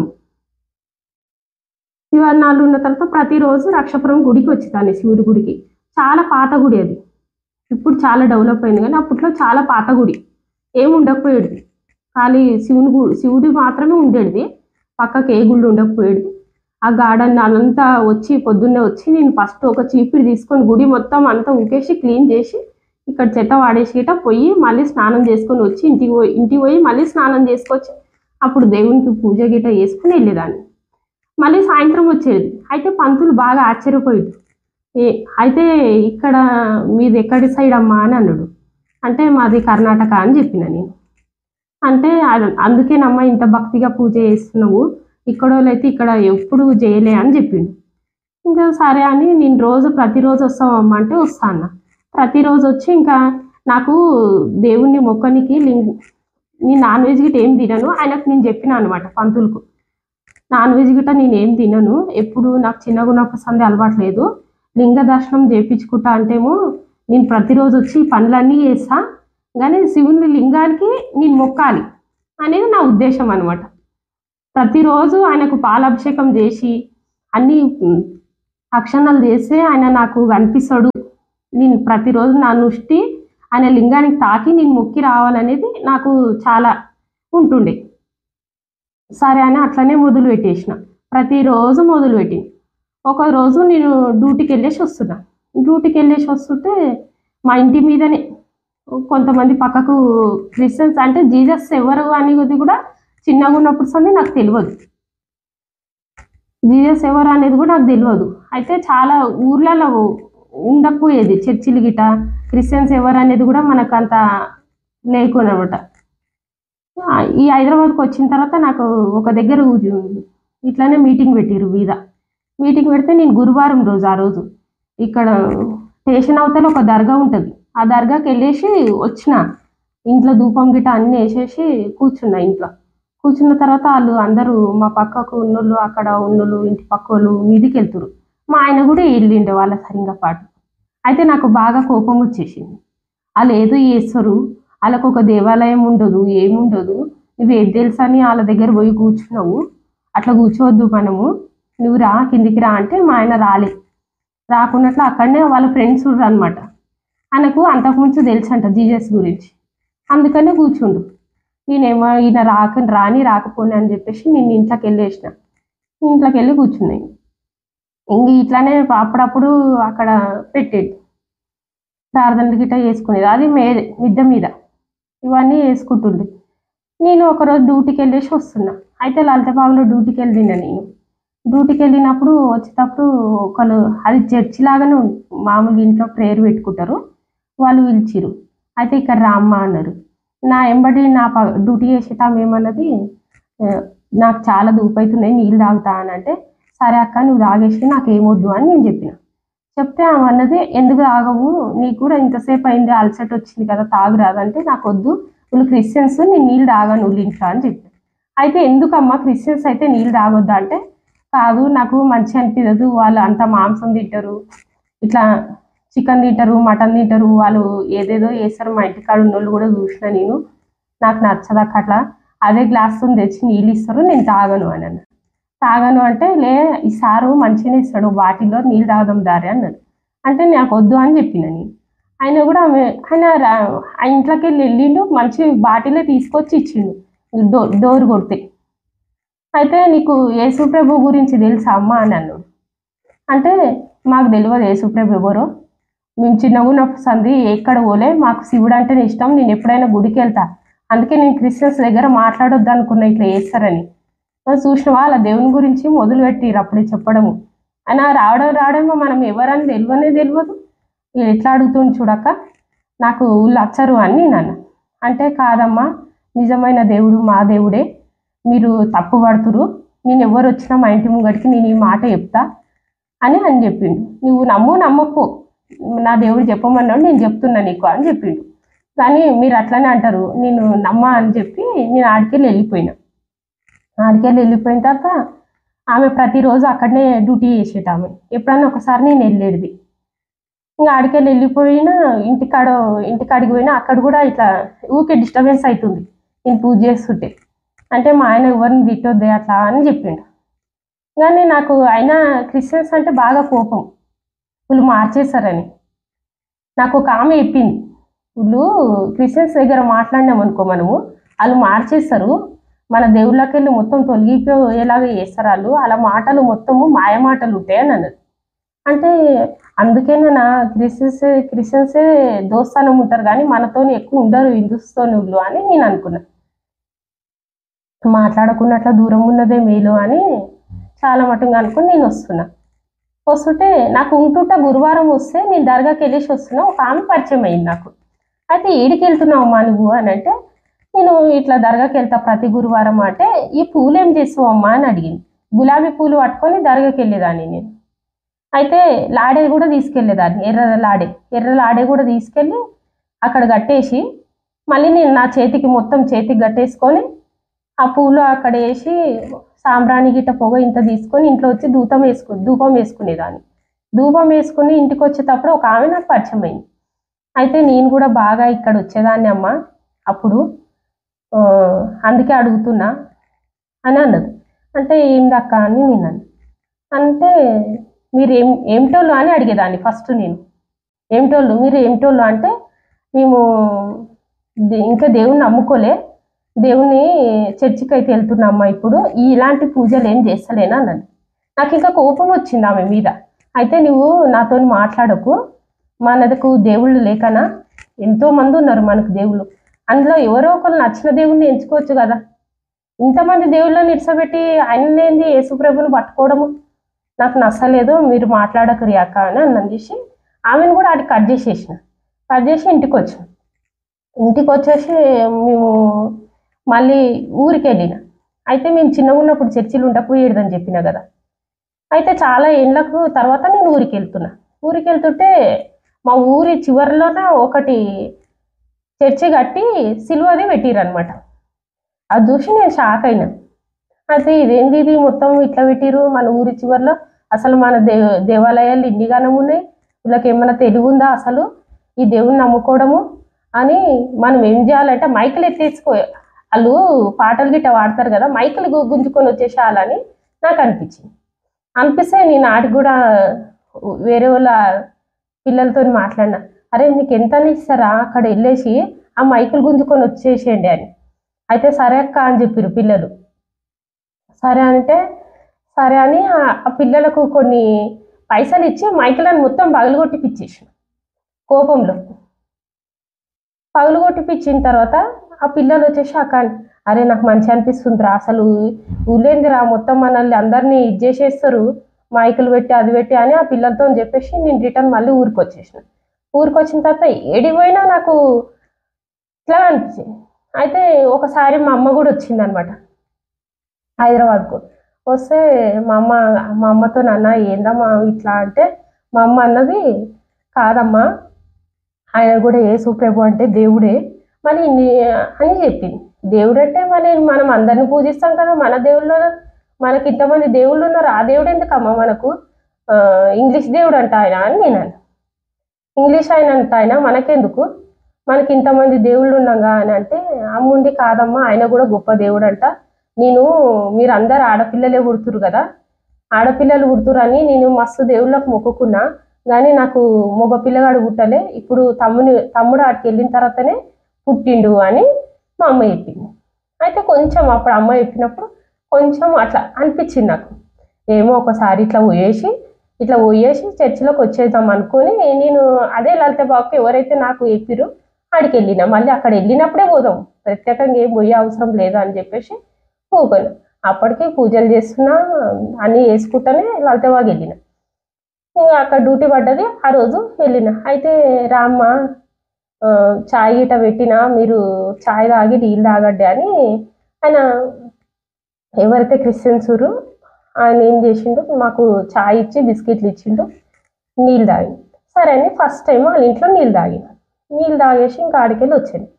శివాజీనగర్లో ఉన్న తర్వాత ప్రతిరోజు రక్షాపురం గుడికి వచ్చేదాన్ని, శివుడి గుడికి. చాలా పాత గుడి అది, ఇప్పుడు చాలా డెవలప్ అయింది కానీ అప్పట్లో చాలా పాత గుడి, ఏమి ఉండకపోయేది, ఖాళీ శివుడి మాత్రమే ఉండేది, పక్కకి ఏ గుళ్ళు ఉండకపోయేది. ఆ గార్డెన్ అదంతా వచ్చి పొద్దున్నే వచ్చి నేను ఫస్ట్ ఒక చీపిడి తీసుకొని గుడి మొత్తం అంతా ఊకేసి క్లీన్ చేసి ఇక్కడ చెత్త వాడేసి గిట పోయి మళ్ళీ స్నానం చేసుకొని వచ్చి ఇంటికి పోయి మళ్ళీ స్నానం చేసుకొచ్చి అప్పుడు దేవునికి పూజ గిట చేసుకుని వెళ్ళేదాన్ని. మళ్ళీ సాయంత్రం వచ్చేది. అయితే పంతులు బాగా ఆశ్చర్యపోయాడు, అయితే ఇక్కడ మీది ఎక్కడి సైడ్ అమ్మా అని అన్నాడు. అంటే మాది కర్ణాటక అని చెప్పిన నేను. అంటే అందుకేనమ్మా ఇంత భక్తిగా పూజ చేస్తున్నావు, ఇక్కడ వాళ్ళైతే ఇక్కడ ఎప్పుడు చేయలే అని చెప్పిండు. ఇంకా సరే అని నేను ప్రతిరోజు వస్తావమ్మా అంటే వస్తా అన్న. ప్రతిరోజు వచ్చి ఇంకా నాకు దేవుణ్ణి మొక్కనికి నేను నాన్ వెజ్ గిట్ట ఏం తినను, ఆయనకు నేను చెప్పిన అనమాట పంతులకు, నాన్ వెజ్ గిట్ట నేను ఏం తినను, ఎప్పుడు నాకు చిన్నగా ఉన్నప్పుడు సందే అలవాట్లేదు, లింగ దర్శనం చేయించుకుంటా అంటేమో నేను ప్రతిరోజు వచ్చి పనులన్నీ చేస్తా కానీ శివుని లింగానికి నేను మొక్కాలి అనేది నా ఉద్దేశం అనమాట. ప్రతిరోజు ఆయనకు పాలాభిషేకం చేసి అన్ని అక్షణాలు చేస్తే ఆయన నాకు కనిపిస్తాడు, నేను ప్రతిరోజు నా నుష్టి ఆయన లింగానికి తాకి నేను మొక్కి రావాలనేది నాకు చాలా ఉంటుండే. సరే అని అట్లనే మొదలుపెట్టేసిన, ప్రతిరోజు మొదలుపెట్టి. ఒకరోజు నేను డ్యూటీకి వెళ్ళేసి వస్తుంటే మా ఇంటి మీదనే కొంతమంది పక్కకు క్రిస్టియన్స్, అంటే జీసస్ ఎవరు అనేది కూడా చిన్నగా ఉన్నప్పుడు సంది నాకు తెలియదు, జీసస్ ఎవరు అనేది కూడా నాకు తెలియదు. అయితే చాలా ఊర్లలో ఉండకపోయేది. చర్చిలు గిట క్రిస్టియన్స్ ఎవరు అనేది కూడా మనకు అంత లేకునమాట. ఈ హైదరాబాద్కి వచ్చిన తర్వాత నాకు ఒక దగ్గర ఇట్లానే మీటింగ్ పెట్టిరు మీద. మీటింగ్ పెడితే నేను గురువారం రోజు ఆ రోజు ఇక్కడ స్టేషన్ అవతల ఒక దర్గా ఉంటుంది. ఆ దర్గాకి వెళ్ళేసి వచ్చిన. ఇంట్లో ధూపం గిట అన్నీ వేసేసి కూర్చున్నా. ఇంట్లో కూర్చున్న తర్వాత వాళ్ళు అందరూ మా పక్కకు ఉన్నోళ్ళు, అక్కడ ఉన్నోళ్ళు, ఇంటి పక్క వాళ్ళు మీదికి వెళ్తురు. మా ఆయన కూడా వెళ్ళిండే వాళ్ళ సరిగా పాటు. అయితే నాకు బాగా కోపం వచ్చేసింది. వాళ్ళు ఏదో చేస్తారు, వాళ్ళకు ఒక దేవాలయం ఉండదు, ఏముండదు, నువ్వు ఏది తెలుసా అని వాళ్ళ దగ్గర పోయి కూర్చున్నావు, అట్లా కూర్చోవద్దు మనము, నువ్వు రా కిందికి రా అంటే మా ఆయన రాకున్నట్లు అక్కడనే వాళ్ళ ఫ్రెండ్స్ అనమాట. ఆయనకు అంతకుముందు తెలుసు అంట జీసస్ గురించి, అందుకనే కూర్చుండు. నేనేమో ఈయన రాకపోని అని చెప్పేసి నేను ఇంట్లోకి వెళ్ళేసిన. ఇంట్లోకి వెళ్ళి కూర్చున్నాయి. ఇంక ఇట్లానే అప్పుడప్పుడు అక్కడ పెట్టేది ప్రార్థనలు గిట్ట చేసుకునేది. అది మిద్దె మీద ఇవన్నీ వేసుకుంటుండే. నేను ఒకరోజు డ్యూటీకి వెళ్ళేసి వస్తున్నా. అయితే లలితబాగులో డ్యూటీకి వెళ్ళిన. నేను డ్యూటీకి వెళ్ళినప్పుడు వచ్చేటప్పుడు ఒకళ్ళు, అది చర్చి లాగానే మామూలుగా ఇంట్లో ప్రేయర్ పెట్టుకుంటారు, వాళ్ళు పిలిచిరు. అయితే ఇక్కడ రామ్మ అన్నారు. నా ఎంబడి డ్యూటీ చేసేటామె ఏమన్నది, నాకు చాలా దూపైతున్నాయి, నీళ్ళు తాగుతా అని అంటే, సరే అక్క నువ్వు తాగేసి నాకు ఏమొద్దు అని నేను చెప్పిన. చెప్తే ఆమె అన్నది, ఎందుకు తాగవు, నీకు కూడా ఇంతసేపు అయింది, అలసట వచ్చింది కదా, తాగురాదంటే, నాకు వద్దు, వీళ్ళు క్రిస్టియన్స్, నేను నీళ్ళు తాగాను వీళ్ళు ఇంట్లో అని చెప్పి. అయితే ఎందుకమ్మా క్రిస్టియన్స్ అయితే నీళ్ళు తాగొద్దా అంటే, కాదు నాకు మంచి అనిపించదు, వాళ్ళు అంత మాంసం తింటారు, ఇట్లా చికెన్ తింటారు, మటన్ తింటారు, వాళ్ళు ఏదేదో చేస్తారు, మా ఇంటికాడ ఉన్నోళ్ళు కూడా చూసిన నేను, నాకు నచ్చదాక అట్లా అదే గ్లాస్తో తెచ్చి నీళ్ళు ఇస్తారు, నేను తాగను అని అన్న. తాగను అంటే, లే ఈ సారు మంచిగానే ఇస్తాడు, బాటిల్లో నీళ్ళు తాగదాం దారి అన్నాడు. అంటే నాకు వద్దు అని చెప్పిన నేను. ఆయన కూడా ఆ ఇంట్లోకి వెళ్ళిండు, మంచి బాటిలే తీసుకొచ్చి ఇచ్చిండు డోర్ కొడితే. అయితే నీకు యేసుప్రభు గురించి తెలుసా అమ్మ అని అన్నాడు. అంటే మాకు తెలియదు యేసుప్రభు ఎవరో, మేము చిన్నగా ఉన్న సంధి ఎక్కడ పోలే, మాకు శివుడు అంటేనే ఇష్టం, నేను ఎప్పుడైనా గుడికి వెళ్తా, అందుకే నేను క్రిస్టియన్స్ దగ్గర మాట్లాడొద్దు అనుకున్నా ఇట్లా చేస్తారని. చూసిన వాళ్ళ దేవుని గురించి మొదలు పెట్టిరు అప్పుడే చెప్పడము. అయినా రావడమో మనం ఎవరని తెలియదు. ఎట్లా అడుగుతుంది చూడక, నాకు వీళ్ళు వచ్చరు అని నన్ను అంటే, కాదమ్మా నిజమైన దేవుడు మా దేవుడే, మీరు తప్పు పడుతురు, నేను ఎవరు వచ్చినా మా ఇంటి ముంగడికి నేను ఈ మాట చెప్తా అని చెప్పిండు. నువ్వు నమ్మకు, నా దేవుడు చెప్పమన్నాడు, నేను చెప్తున్నా నీకు అని చెప్పిండు. కానీ మీరు అట్లనే అంటారు, నేను నమ్మా అని చెప్పి నేను ఆడికెళ్ళి వెళ్ళిపోయినా. వెళ్ళిపోయిన తర్వాత ఆమె ప్రతిరోజు అక్కడనే డ్యూటీ చేసేట. ఆమె ఎప్పుడన్నా ఒకసారి నేను వెళ్ళేది. ఇంకా ఆడికెళ్ళి వెళ్ళిపోయినా, ఇంటికాడికి పోయినా, అక్కడ కూడా ఇట్లా ఊకే డిస్టర్బెన్స్ అవుతుంది నేను పూజ చేస్తుంటే. అంటే మా ఆయన ఎవరిని తిట్టొద్దే అట్లా అని చెప్పిండు. కానీ నాకు అయినా క్రిస్టియన్స్ అంటే బాగా కోపం, వీళ్ళు మార్చేస్తారని. నాకు ఒక ఆమె చెప్పింది, వీళ్ళు క్రిస్టియన్స్ దగ్గర మాట్లాడినాం అనుకో మనము, వాళ్ళు మార్చేస్తారు, మన దేవుళ్ళకి వెళ్ళి మొత్తం తొలగిపోయేలాగా చేస్తారు వాళ్ళు, అలా మాటలు మొత్తము మాయ మాటలు ఉంటాయి అని అన్నది. అంటే అందుకేనా క్రిస్టియన్సే దోస్తానం ఉంటారు కానీ మనతో ఎక్కువ ఉండరు హిందూస్తోని వీళ్ళు అని నేను అనుకున్నా. మాట్లాడకున్నట్ల దూరం ఉన్నదే మేలు అని చాలా మటుగా అనుకుని నేను వస్తుంటే నాకు ఉంటుంటా గురువారం వస్తే నేను దర్గాకి వెళ్ళేసి వస్తున్నా. ఒక ఆమె పరిచయం అయింది నాకు. అయితే ఏడికి వెళ్తున్నావు అమ్మా నువ్వు అని అంటే, నేను ఇట్లా దర్గాకి వెళ్తా ప్రతి గురువారం అంటే, ఈ పూలు ఏం చేస్తావు అమ్మా అని అడిగింది. గులాబీ పూలు పట్టుకొని దర్గాకి వెళ్ళేదాన్ని నేను. అయితే లాడే కూడా తీసుకెళ్లేదాన్ని, ఎర్ర లాడే కూడా తీసుకెళ్ళి అక్కడ కట్టేసి, మళ్ళీ నేను నా చేతికి కట్టేసుకొని ఆ పూలు అక్కడ వేసి సాంబ్రాణి గిట్ట పొగ ఇంత తీసుకొని ఇంట్లో వచ్చి ధూపం వేసుకునేదాన్ని. ధూపం వేసుకుని ఇంటికి వచ్చేటప్పుడు ఒక ఆమె నాకు పరిచయం అయింది. అయితే నేను కూడా బాగా ఇక్కడ వచ్చేదాన్ని అమ్మ అప్పుడు, అందుకే అడుగుతున్నా అని అన్నది. అంటే ఏందక్క అని నేను అంటే, మీరు ఏమిటోళ్ళు అని అడిగేదాన్ని ఫస్ట్ నేను. మీరు ఏమిటోళ్ళు అంటే, మేము ఇంకా దేవుణ్ణి నమ్ముకోలే, దేవుని చర్చికి అయితే వెళ్తున్నామ్మా, ఇప్పుడు ఇలాంటి పూజలు ఏం చేస్తలేనా అన్నది. నాకు ఇంకా కోపం వచ్చింది ఆమె మీద. అయితే నువ్వు నాతో మాట్లాడకు, మనకు దేవుళ్ళు లేకనా, ఎంతో మంది ఉన్నారు మనకు దేవుళ్ళు, అందులో ఎవరో ఒకరు నచ్చిన దేవుణ్ణి ఎంచుకోవచ్చు కదా, ఇంతమంది దేవుళ్ళని ఇడిసబెట్టి ఆయననేంది యేసుప్రభుని పట్టుకోవడము నాకు నచ్చలేదు, మీరు మాట్లాడకు రియాక అని అన్నది. ఆమెను కూడా అది కట్ చేసి ఇంటికి వచ్చిన. ఇంటికి వచ్చేసి మేము మళ్ళీ ఊరికి వెళ్ళిన. అయితే మేము చిన్నగా ఉన్నప్పుడు చర్చిలు ఉండకపోయేదని చెప్పిన కదా. అయితే చాలా ఏళ్ళకు తర్వాత నేను ఊరికి వెళ్తుంటే మా ఊరి చివరిలోన ఒకటి చర్చి కట్టి సిలువది పెట్టిరనమాట. అది చూసి నేను షాక్ అయినా. అయితే ఇదేంది ఇది మొత్తం ఇట్లా పెట్టిరు మన ఊరి చివరిలో, అసలు మన దేవాలయాలు ఇన్నిగానం ఉన్నాయి, వీళ్ళకి ఏమైనా తెలివి ఉందా అసలు ఈ దేవుని నమ్ముకోవడము అని. మనం ఏం చేయాలంటే మైకులు ఎత్తేసుకో, వాళ్ళు పాటలు గిట్ట వాడతారు కదా, మైకులు గుంజుకొని వచ్చేసేయాలని నాకు అనిపిస్తే నేను ఆడికి కూడా వేరే వాళ్ళ పిల్లలతో మాట్లాడినా, అరే మీకు ఎంత ఇస్తారా అక్కడ వెళ్ళేసి ఆ మైకులు గుంజుకొని వచ్చేసేయండి అని. అయితే సరే అక్క అని చెప్పారు పిల్లలు. సరే అంటే సరే అని ఆ పిల్లలకు కొన్ని పైసలు ఇచ్చి మైకులను మొత్తం పగలగొట్టిపిచ్చేసి కోపంలో పగలగొట్టిపిచ్చిన తర్వాత ఆ పిల్లలు వచ్చేసి అక్క, అరే నాకు మంచి అనిపిస్తుందిరా, అసలు ఊళ్ళేందిరా మొత్తం మనల్ని అందరినీ ఇది చేసేస్తారు మైకులు పెట్టి అది పెట్టి అని ఆ పిల్లలతో చెప్పేసి నేను రిటర్న్ మళ్ళీ ఊరికి వచ్చిన తర్వాత ఏడిపోయినా నాకు ఇట్లా అనిపించింది. అయితే ఒకసారి మా అమ్మ కూడా వచ్చిందనమాట హైదరాబాద్కు. వస్తే మా అమ్మతో నాన్న ఏందమ్మా ఇట్లా అంటే, మా అమ్మ అన్నది కాదమ్మా ఆయన కూడా యేసు ప్రభు అంటే దేవుడే మళ్ళీ అని చెప్పింది. దేవుడు అంటే మళ్ళీ మనం అందరిని పూజిస్తాం కదా, మన దేవుళ్ళు మనకి ఇంతమంది దేవుళ్ళు ఉన్నారు, ఆ దేవుడు ఎందుకమ్మా మనకు, ఇంగ్లీష్ దేవుడు అంట ఆయన అని నేను అన్నా. ఇంగ్లీష్ ఆయన అంట ఆయన మనకెందుకు, మనకి ఇంతమంది దేవుళ్ళు ఉన్నాగా అని అంటే, అమ్ముండి కాదమ్మా ఆయన కూడా గొప్ప దేవుడు అంట, మీరు అందరు ఆడపిల్లలే పుడుతురు కదా, ఆడపిల్లలు పుడుతురు అని నేను మస్తు దేవుళ్ళకు మొక్కుకున్నా, కానీ నాకు మగ పిల్లగాడు పుట్టలే, ఇప్పుడు తమ్ముడు ఆడికి వెళ్ళిన తర్వాతనే పుట్టిండు అని మా అమ్మ చెప్పింది. అయితే కొంచెం అప్పుడు అమ్మ చెప్పినప్పుడు కొంచెం అట్లా అనిపించింది నాకు, ఏమో ఒకసారి ఇట్లా పోయేసి చర్చిలోకి వచ్చేద్దాం అనుకొని నేను అదే లలిత బాబుకి ఎవరైతే నాకు చెప్పిరో ఆడికి వెళ్ళిన. మళ్ళీ అక్కడ వెళ్ళినప్పుడే పోదాం, ప్రత్యేకంగా ఏం పోయే అవసరం లేదు అని చెప్పేసి పోగలను. అప్పటికి పూజలు చేస్తున్నా అన్నీ వేసుకుంటానే లలితబాగ్ వెళ్ళిన. ఇంకా అక్కడ డ్యూటీ పడ్డది, ఆ రోజు వెళ్ళిన. అయితే రామ్మ చాయ్ గిట పెట్టినా, మీరు చాయ్ తాగి నీళ్ళు తాగడ్డి అని ఆయన ఎవరైతే క్రిస్టియన్స్ ఆయన ఏం చేసిండు, మాకు చాయ్ ఇచ్చి బిస్కెట్లు ఇచ్చిండు, నీళ్ళు తాగి. సరే అని ఫస్ట్ టైం వాళ్ళ ఇంట్లో నీళ్ళు తాగేసి ఇంకా ఆడికెళ్ళి వచ్చాను.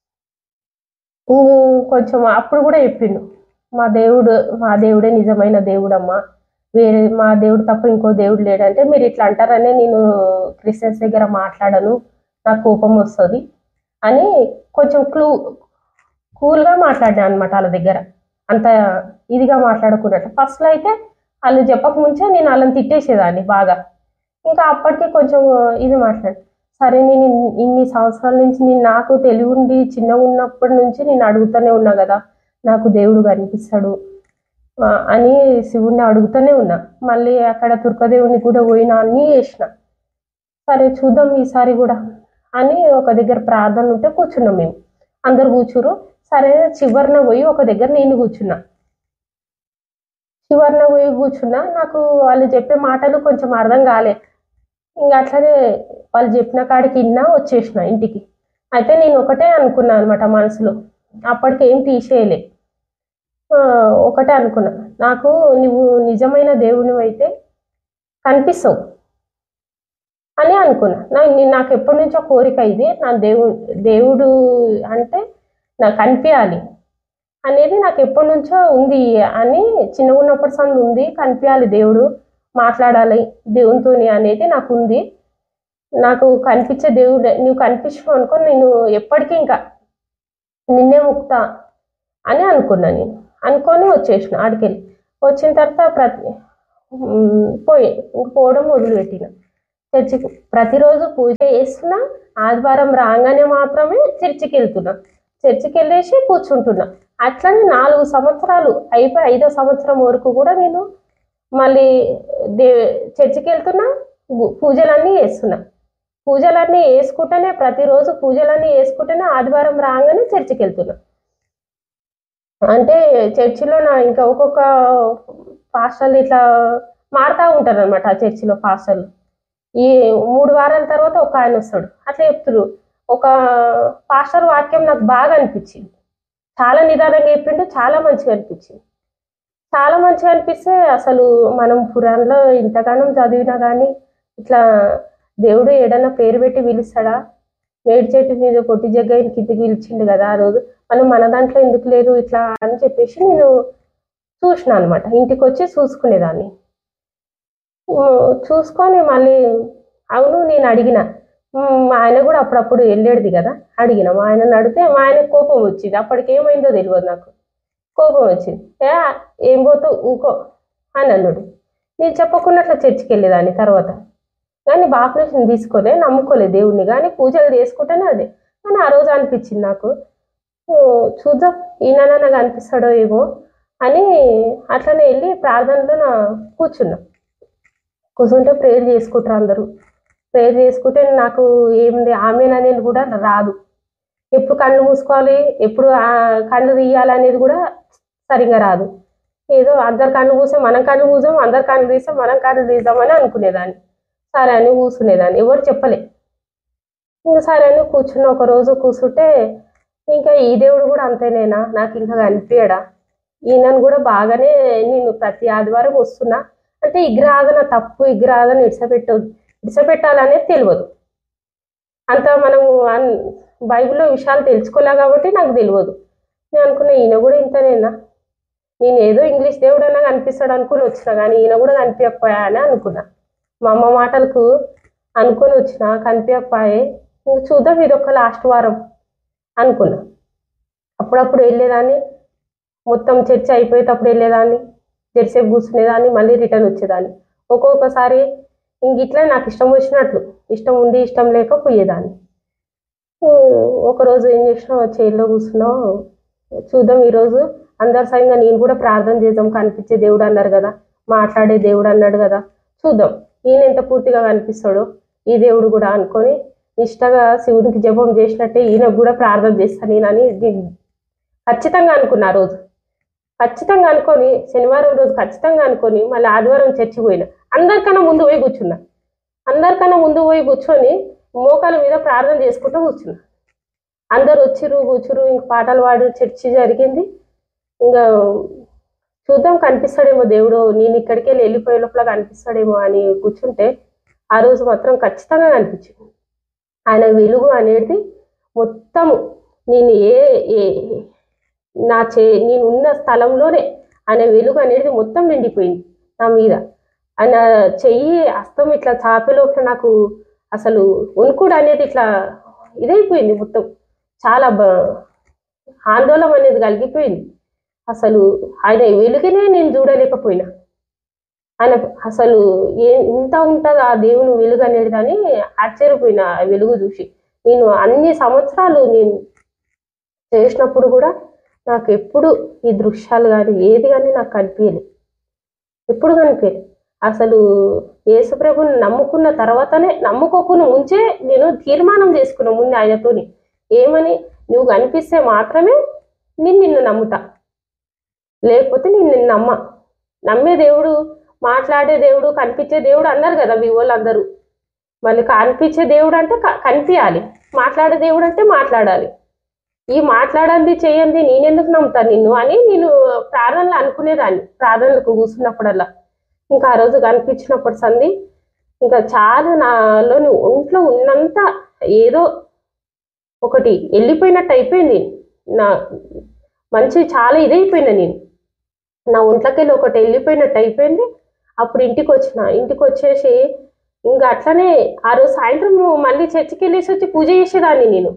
కొంచెం అప్పుడు కూడా చెప్పిండు, మా దేవుడే నిజమైన దేవుడమ్మా, వేరే మా దేవుడు తప్ప ఇంకో దేవుడు లేడంటే మీరు ఇట్లా అంటారనే నేను క్రిస్టియన్స్ దగ్గర మాట్లాడను, నాకు కోపం వస్తుంది అని కొంచెం కూల్గా మాట్లాడినా అనమాట. వాళ్ళ దగ్గర అంత ఇదిగా మాట్లాడుకున్నట్టు. ఫస్ట్లో అయితే వాళ్ళు చెప్పకముందే నేను వాళ్ళని తిట్టేసేదాన్ని బాగా. ఇంకా అప్పటికే కొంచెం ఇది మాట్లాడు. సరే నేను ఇన్ని సంవత్సరాల నుంచి నాకు తెలివి ఉండి చిన్నగా ఉన్నప్పటి నుంచి నేను అడుగుతూనే ఉన్నా కదా, నాకు దేవుడు కనిపిస్తాడు అని శివుణ్ణి అడుగుతూనే ఉన్నా. మళ్ళీ అక్కడ తుర్కదేవుని కూడా పోయినా అన్నీ చేసిన. సరే చూద్దాం ఈసారి కూడా అని ఒక దగ్గర ప్రార్థన ఉంటే కూర్చున్నాం మేము, అందరు కూర్చురు. సరే చివరిన పోయి ఒక దగ్గర నేను కూర్చున్నా. నాకు వాళ్ళు చెప్పే మాటలు కొంచెం అర్థం కాలే. ఇంకా అట్లనే వాళ్ళు చెప్పిన కాడికి విన్నా వచ్చేసిన ఇంటికి. అయితే నేను ఒకటే అనుకున్నా అనమాట మనసులో, అప్పటికి ఏం తీసేయలే. ఒకటే అనుకున్నా, నాకు నువ్వు నిజమైన దేవుని అయితే కనిపిస్తావు అని అనుకున్నా. నాకు ఎప్పటి నుంచో కోరిక ఇది, నా దేవుడు అంటే నాకు కనిపించాలి అనేది నాకు ఎప్పటి నుంచో ఉంది అని, చిన్నగా ఉన్నప్పటి సంది ఉంది, కనిపించాలి దేవుడు, మాట్లాడాలి దేవునితోని అనేది నాకు ఉంది. నాకు కనిపించే దేవుడు నువ్వు కనిపించు అనుకొని నేను ఎప్పటికీ ఇంకా నిన్నే ముక్తా అని అనుకున్నా. నేను అనుకొని వచ్చేసిన. ఆడికెళ్ళి వచ్చిన తర్వాత పోవడం మొదలుపెట్టిన. చర్చికి ప్రతిరోజు పూజ చేస్తున్నా, ఆదివారం రాగానే మాత్రమే చర్చికి వెళ్తున్నా, చర్చికి వెళ్ళేసి కూర్చుంటున్నా. అట్లనే 4 సంవత్సరాలు అయిపోయి 5వ సంవత్సరం వరకు కూడా నేను మళ్ళీ చర్చికి వెళ్తున్నా, పూజలన్నీ చేస్తున్నా. పూజలన్నీ వేసుకుంటేనే ప్రతిరోజు పూజలన్నీ వేసుకుంటేనే ఆదివారం రాగానే చర్చికి వెళ్తున్నా. అంటే చర్చిలో ఇంకా ఒక్కొక్క పాస్టర్లు ఇట్లా మారుతూ ఉంటారు అనమాట. ఆ చర్చిలో పాస్టర్లు ఈ 3 వారాల తర్వాత ఒక ఆయన వస్తాడు, అట్లా చెప్తున్నారు. ఒక పాస్టర్ వాక్యం నాకు బాగా అనిపించింది, చాలా నిదానంగా చెప్పిండు, చాలా మంచిగా అనిపించింది. చాలా మంచిగా అనిపిస్తే అసలు మనం పురాణంలో ఇంతగానం చదివినా కానీ ఇట్లా దేవుడు ఏడన్నా పేరు పెట్టి పిలుస్తాడా? మేడి చెట్టు మీద పొట్టి జగ్గయ్యని కిందికి పిలిచిండు కదా ఆ రోజు, మనం మన దాంట్లో ఎందుకు లేదు ఇట్లా అని చెప్పేసి నేను చూసిన అనమాట. ఇంటికి వచ్చి చూసుకునేదాన్ని. చూసుకొని మళ్ళీ అవును నేను అడిగిన, మా ఆయన కూడా అప్పుడప్పుడు వెళ్ళేది కదా, అడిగిన మా ఆయనని అడిగితే మా ఆయన కోపం వచ్చింది. అప్పటికి ఏమైందో తెలియదు నాకు, కోపం వచ్చింది. ఏం పోతావు ఊకో అని అన్నాడు. నేను చెప్పకుండా అట్లా చర్చికి వెళ్ళేదాన్ని తర్వాత, కానీ బాప్టిజం తీసుకోలే, నమ్ముకోలే దేవుణ్ణి, కానీ పూజలు చేసుకుంటేనే అదే. కానీ ఆ రోజు అనిపించింది నాకు, చూద్దాం ఈయన నాకు అనిపిస్తాడో ఏమో అని అట్లనే వెళ్ళి ప్రార్థనలో కూర్చున్నా. కూర్చుంటే ప్రేయర్ చేసుకుంటారు అందరూ. ప్రేయర్ చేసుకుంటే నాకు ఏంది ఆమెన్ అనేది కూడా రాదు. ఎప్పుడు కళ్ళు మూసుకోవాలి, ఎప్పుడు కళ్ళు తీయాలి అనేది కూడా సరిగ్గా రాదు. ఏదో అందరు కళ్ళు మూసే మనం కళ్ళు మూసాం, అందరు కళ్ళు తీసాం మనం కళ్ళు తీద్దామని అనుకునేదాన్ని. సరే అని కూర్చునేదాన్ని, ఎవరు చెప్పలే. ఇంకా సరే అని కూర్చున్న ఒక రోజు కూర్చుంటే, ఇంకా ఈ దేవుడు కూడా అంతేనేనా, నాకు ఇంకా కనిపించడా, ఈయనను కూడా బాగానే నేను ప్రతి ఆదివారం వస్తున్నా అంటే విగ్రహాధన తప్పు, విగ్రహాధన ఇడిసపెట్టాలనేది తెలియదు. అంత మనము బైబిల్లో విషయాలు తెలుసుకోలే కాబట్టి నాకు తెలియదు. నేను అనుకున్నా ఈయన కూడా ఇంతనేనా, నేను ఏదో ఇంగ్లీష్ దేవుడు అన్నా కనిపిస్తాడు అనుకుని వచ్చిన, కానీ ఈయన కూడా కనిపించకపోయా అని అనుకున్నా. మా అమ్మ మాటలకు అనుకొని వచ్చిన, కనిపించకపోయే. ఇంక చూద్దాం ఇదొక లాస్ట్ వారం అనుకున్నా. అప్పుడప్పుడు వెళ్ళేదాన్ని, మొత్తం చర్చ అయిపోయేటప్పుడు వెళ్ళేదాన్ని, జెర్సేపు కూర్చునేదాన్ని, మళ్ళీ రిటర్న్ వచ్చేదాన్ని. ఒక్కొక్కసారి ఇంక ఇట్లా నాకు ఇష్టం వచ్చినట్లు, ఇష్టం ఉండి ఇష్టం లేక పోయేదాన్ని. ఒకరోజు ఏం చేసినా చైర్లో కూర్చున్నాం, చూద్దాం ఈరోజు అందరి సంగంగా నేను కూడా ప్రార్థన చేద్దాం, కనిపించే దేవుడు అన్నారు కదా, మాట్లాడే దేవుడు అన్నాడు కదా, చూద్దాం ఈయన ఎంత పూర్తిగా కనిపిస్తాడో ఈ దేవుడు కూడా అనుకొని నిష్టగా శివునికి జపం చేసినట్టే ఈయనకు కూడా ప్రార్థన చేస్తాను నేనని ఖచ్చితంగా అనుకున్నా. ఆ రోజు ఖచ్చితంగా అనుకొని, శనివారం రోజు ఖచ్చితంగా అనుకొని మళ్ళీ ఆదివారం చర్చికి పోయినా. అందరికన్నా ముందు పోయి కూర్చున్నా, అందరికన్నా ముందు పోయి కూర్చొని మోకాల మీద ప్రార్థన చేసుకుంటూ కూర్చున్నా. అందరు వచ్చిర్రు కూర్చురు, ఇంక పాటలు పాడు చర్చి జరిగింది. ఇంకా చూద్దాం కనిపిస్తాడేమో దేవుడు, నేను ఇక్కడికి వెళ్ళిపోయే లోపల కనిపిస్తాడేమో అని కూర్చుంటే ఆ రోజు మాత్రం ఖచ్చితంగా కనిపించింది. ఆయన వెలుగు అనేది మొత్తము నేను నేను ఉన్న స్థలంలోనే ఆయన వెలుగు అనేది మొత్తం నిండిపోయింది నా మీద. ఆయన చెయ్యి హస్తం ఇట్లా చాపే లోపల నాకు అసలు వణుకుడు అనేది ఇట్లా ఇదైపోయింది, మొత్తం చాలా ఆందోళన అనేది కలిగిపోయింది. అసలు ఆయన వెలుగునే నేను చూడలేకపోయినా. ఆయన అసలు ఇంత ఉంటుంది ఆ దేవుని వెలుగు అనేది అని ఆశ్చర్యపోయినా ఆ వెలుగు చూసి. నేను అన్ని సంవత్సరాలు నేను చేసినప్పుడు కూడా నాకు ఎప్పుడు ఈ దృశ్యాలు కానీ ఏది కానీ నాకు కనిపించలేదు, ఎప్పుడు కనిపించలేదు. అసలు యేసుప్రభుని నమ్ముకున్న తర్వాతనే, నమ్ముకోకుండా ముంచే నేను తీర్మానం చేసుకున్నా ముందు ఆయనతోని, ఏమని, నువ్వు కనిపిస్తే మాత్రమే నిన్ను నమ్ముతా, లేకపోతే నిన్ను నమ్మే దేవుడు, మాట్లాడే దేవుడు, కనిపించే దేవుడు అన్నారు కదా మీ వాళ్ళందరూ. మళ్ళీ కనిపించే దేవుడు అంటే కనిపించాలి, మాట్లాడే దేవుడు అంటే మాట్లాడాలి. ఈ మాట్లాడంది చేయండి నేనెందుకు నమ్ముతాను నిన్ను అని నేను ప్రార్థనలు అనుకునేదాన్ని. ప్రార్థనలకు కూర్చున్నప్పుడల్లా ఇంకా ఆ రోజు కనిపించినప్పుడు సంది ఇంకా చాలా నాలోని ఒంట్లో ఉన్నంత ఏదో ఒకటి వెళ్ళిపోయినట్టు అయిపోయింది. నా మంచి చాలా ఇదైపోయినా, నేను నా ఒంట్లోకెళ్ళి ఒకటి వెళ్ళిపోయినట్టు అయిపోయింది. అప్పుడు ఇంటికి వచ్చేసి ఇంకా అట్లనే ఆ రోజు సాయంత్రం మళ్ళీ చర్చికి వెళ్ళేసి వచ్చి పూజ చేసేదాన్ని నేను.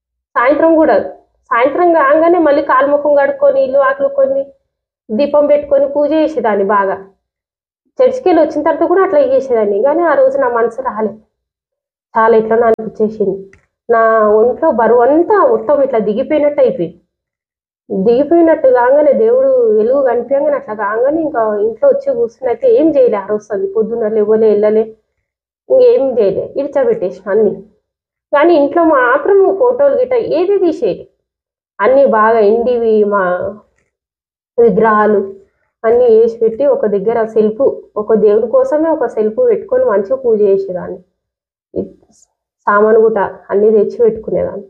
సాయంత్రం కాగానే మళ్ళీ కాలుముఖం కడుక్కొని ఇల్లు ఆకలుకొని దీపం పెట్టుకొని పూజ చేసేదాన్ని బాగా. చర్చికి వెళ్ళి వచ్చిన తర్వాత కూడా అట్లా చేసేదాన్ని. కానీ ఆ రోజు నా మనసు రాలేదు, చాలా ఇట్లా అనిపించేసింది. నా ఒంట్లో బరువు అంతా మొత్తం ఇట్లా దిగిపోయినట్టు అయిపోయింది. దిగిపోయినట్టు కాగానే దేవుడు వెలుగు కనిపించగానే అట్లా కాగానే ఇంకా ఇంట్లో వచ్చి కూర్చున్నైతే ఏం చేయలే. ఆ రోజు అది పొద్దున్న లేవలే వెళ్ళలే, ఇంకేం చేయలే, ఇడిచబెట్టేసిన అన్ని. కానీ ఇంట్లో మాత్రం ఫోటోలు గిట్ట ఏది తీసేది, అన్నీ బాగా ఎండివి మా విగ్రహాలు అన్నీ వేసి పెట్టి ఒక దగ్గర సెల్ఫ్, ఒక దేవుని కోసమే ఒక సెల్ఫ్ పెట్టుకొని మంచిగా పూజ చేసేదాన్ని. ఈ సామాను గుట అన్నీ తెచ్చి పెట్టుకునేదాన్ని.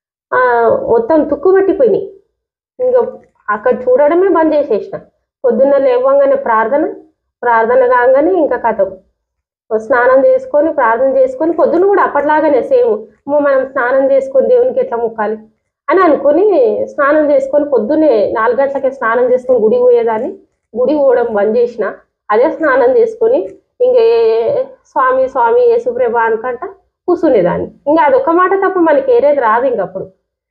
మొత్తం తుక్కు పట్టిపోయినాయి. ఇంకా అక్కడ చూడడమే బంద్ చేసేసిన. పొద్దున్న లేవగానే ప్రార్థన కాగానే ఇంకా కథం స్నానం చేసుకొని ప్రార్థన చేసుకొని పొద్దున్న కూడా అప్పట్లాగానే సేమ్ మనం స్నానం చేసుకొని దేవునికి ఎట్లా మొక్కాలి అని అనుకుని స్నానం చేసుకొని పొద్దున్నే 4 గంటలకే స్నానం చేసుకొని గుడికి పోయేదాన్ని. గుడి పోవడం బంద్ చేసిన. అదే స్నానం చేసుకొని ఇంకే స్వామి స్వామి యేసుప్రభ అనుకంట కూర్చునేదాన్ని. ఇంకా అదొక మాట తప్ప మనకి ఏరేది రాదు. ఇంకప్పుడు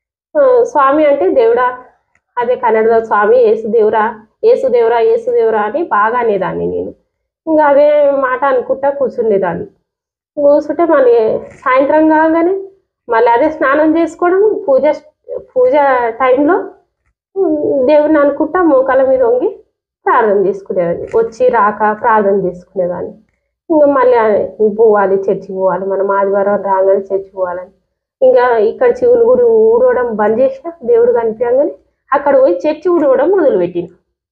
స్వామి అంటే దేవుడా, అదే కన్నడలో స్వామి యేసుదేవురా యేసుదేవురా యేసుదేవురా అని బాగా అనేదాన్ని నేను. ఇంకా అదే మాట అనుకుంటా కూర్చునేదాన్ని. కూర్చుంటే మళ్ళీ సాయంత్రం కాగానే మళ్ళీ అదే స్నానం చేసుకోవడం, పూజ టైంలో దేవుని అనుకుంటా మోకాళ్ళ మీద వంగి ప్రార్థన చేసుకునేదాన్ని. వచ్చి రాక ప్రార్థన చేసుకునేదాన్ని. ఇంకా మళ్ళీ పోవాలి, చర్చికి పోవాలి, మనం ఆదివారం రాగానే చర్చికి పోవాలని. ఇంకా ఇక్కడ శివుని గుడి ఊడవడం బంద్ చేసిన. దేవుడు కనిపించగానే అక్కడ పోయి చర్చి ఊడవడం మొదలుపెట్టిన.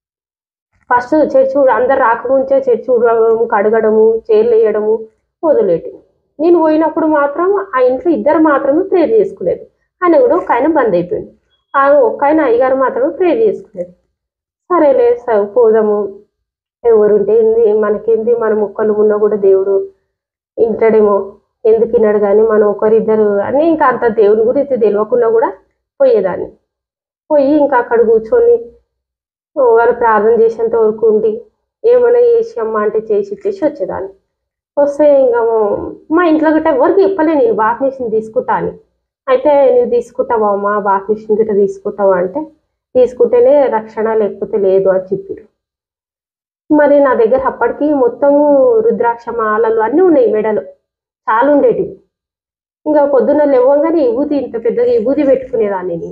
ఫస్ట్ చర్చి అందరు రాకముంచే చర్చి ఊడవడం, కడగడము, చైర్లు వేయడము మొదలుపెట్టింది. నేను పోయినప్పుడు మాత్రం ఆ ఇంట్లో 2 మాత్రమే ప్రేయర్ చేసుకునేది. ఆయన కూడా ఒక ఆయన బంద్ అయిపోయింది. ఒక్క ఆయన అయ్యగారు మాత్రమే ప్రేయర్ చేసుకునేది. సరేలే పోదాము, ఎవరుంటే ఏంది మనకేంది, మన మొక్కలు ఉన్నా కూడా దేవుడు వింటాడేమో, ఎందుకు విన్నాడు కానీ మనం ఒకరిద్దరు అని ఇంకా అంత దేవుని గురించి తెలియకుండా కూడా పోయేదాన్ని. పోయి ఇంకా అక్కడ కూర్చొని వాళ్ళు ప్రార్థన చేసేంత వరకు ఉండి ఏమైనా చేసి అమ్మ అంటే చేసి ఇచ్చేసి వచ్చేదాన్ని. వస్తే ఇంకా మా ఇంట్లో గట్ట ఎవరికి చెప్పలే నేను బాప్టిజం తీసుకుంటా అని. అయితే నువ్వు తీసుకుంటావా అమ్మా, బాప్టిజం గిట్ట తీసుకుంటావా అంటే తీసుకుంటేనే రక్షణ లేకపోతే లేదు అని చెప్పారు. మరి నా దగ్గర అప్పటికి మొత్తము రుద్రాక్ష మాలలు అన్నీ ఉన్నాయి, మెడలు చాలా ఉండేటివి. ఇంకా పొద్దున్న లేవగానే ఇంత పెద్దగా విభూతి పెట్టుకునేదాన్ని నేను.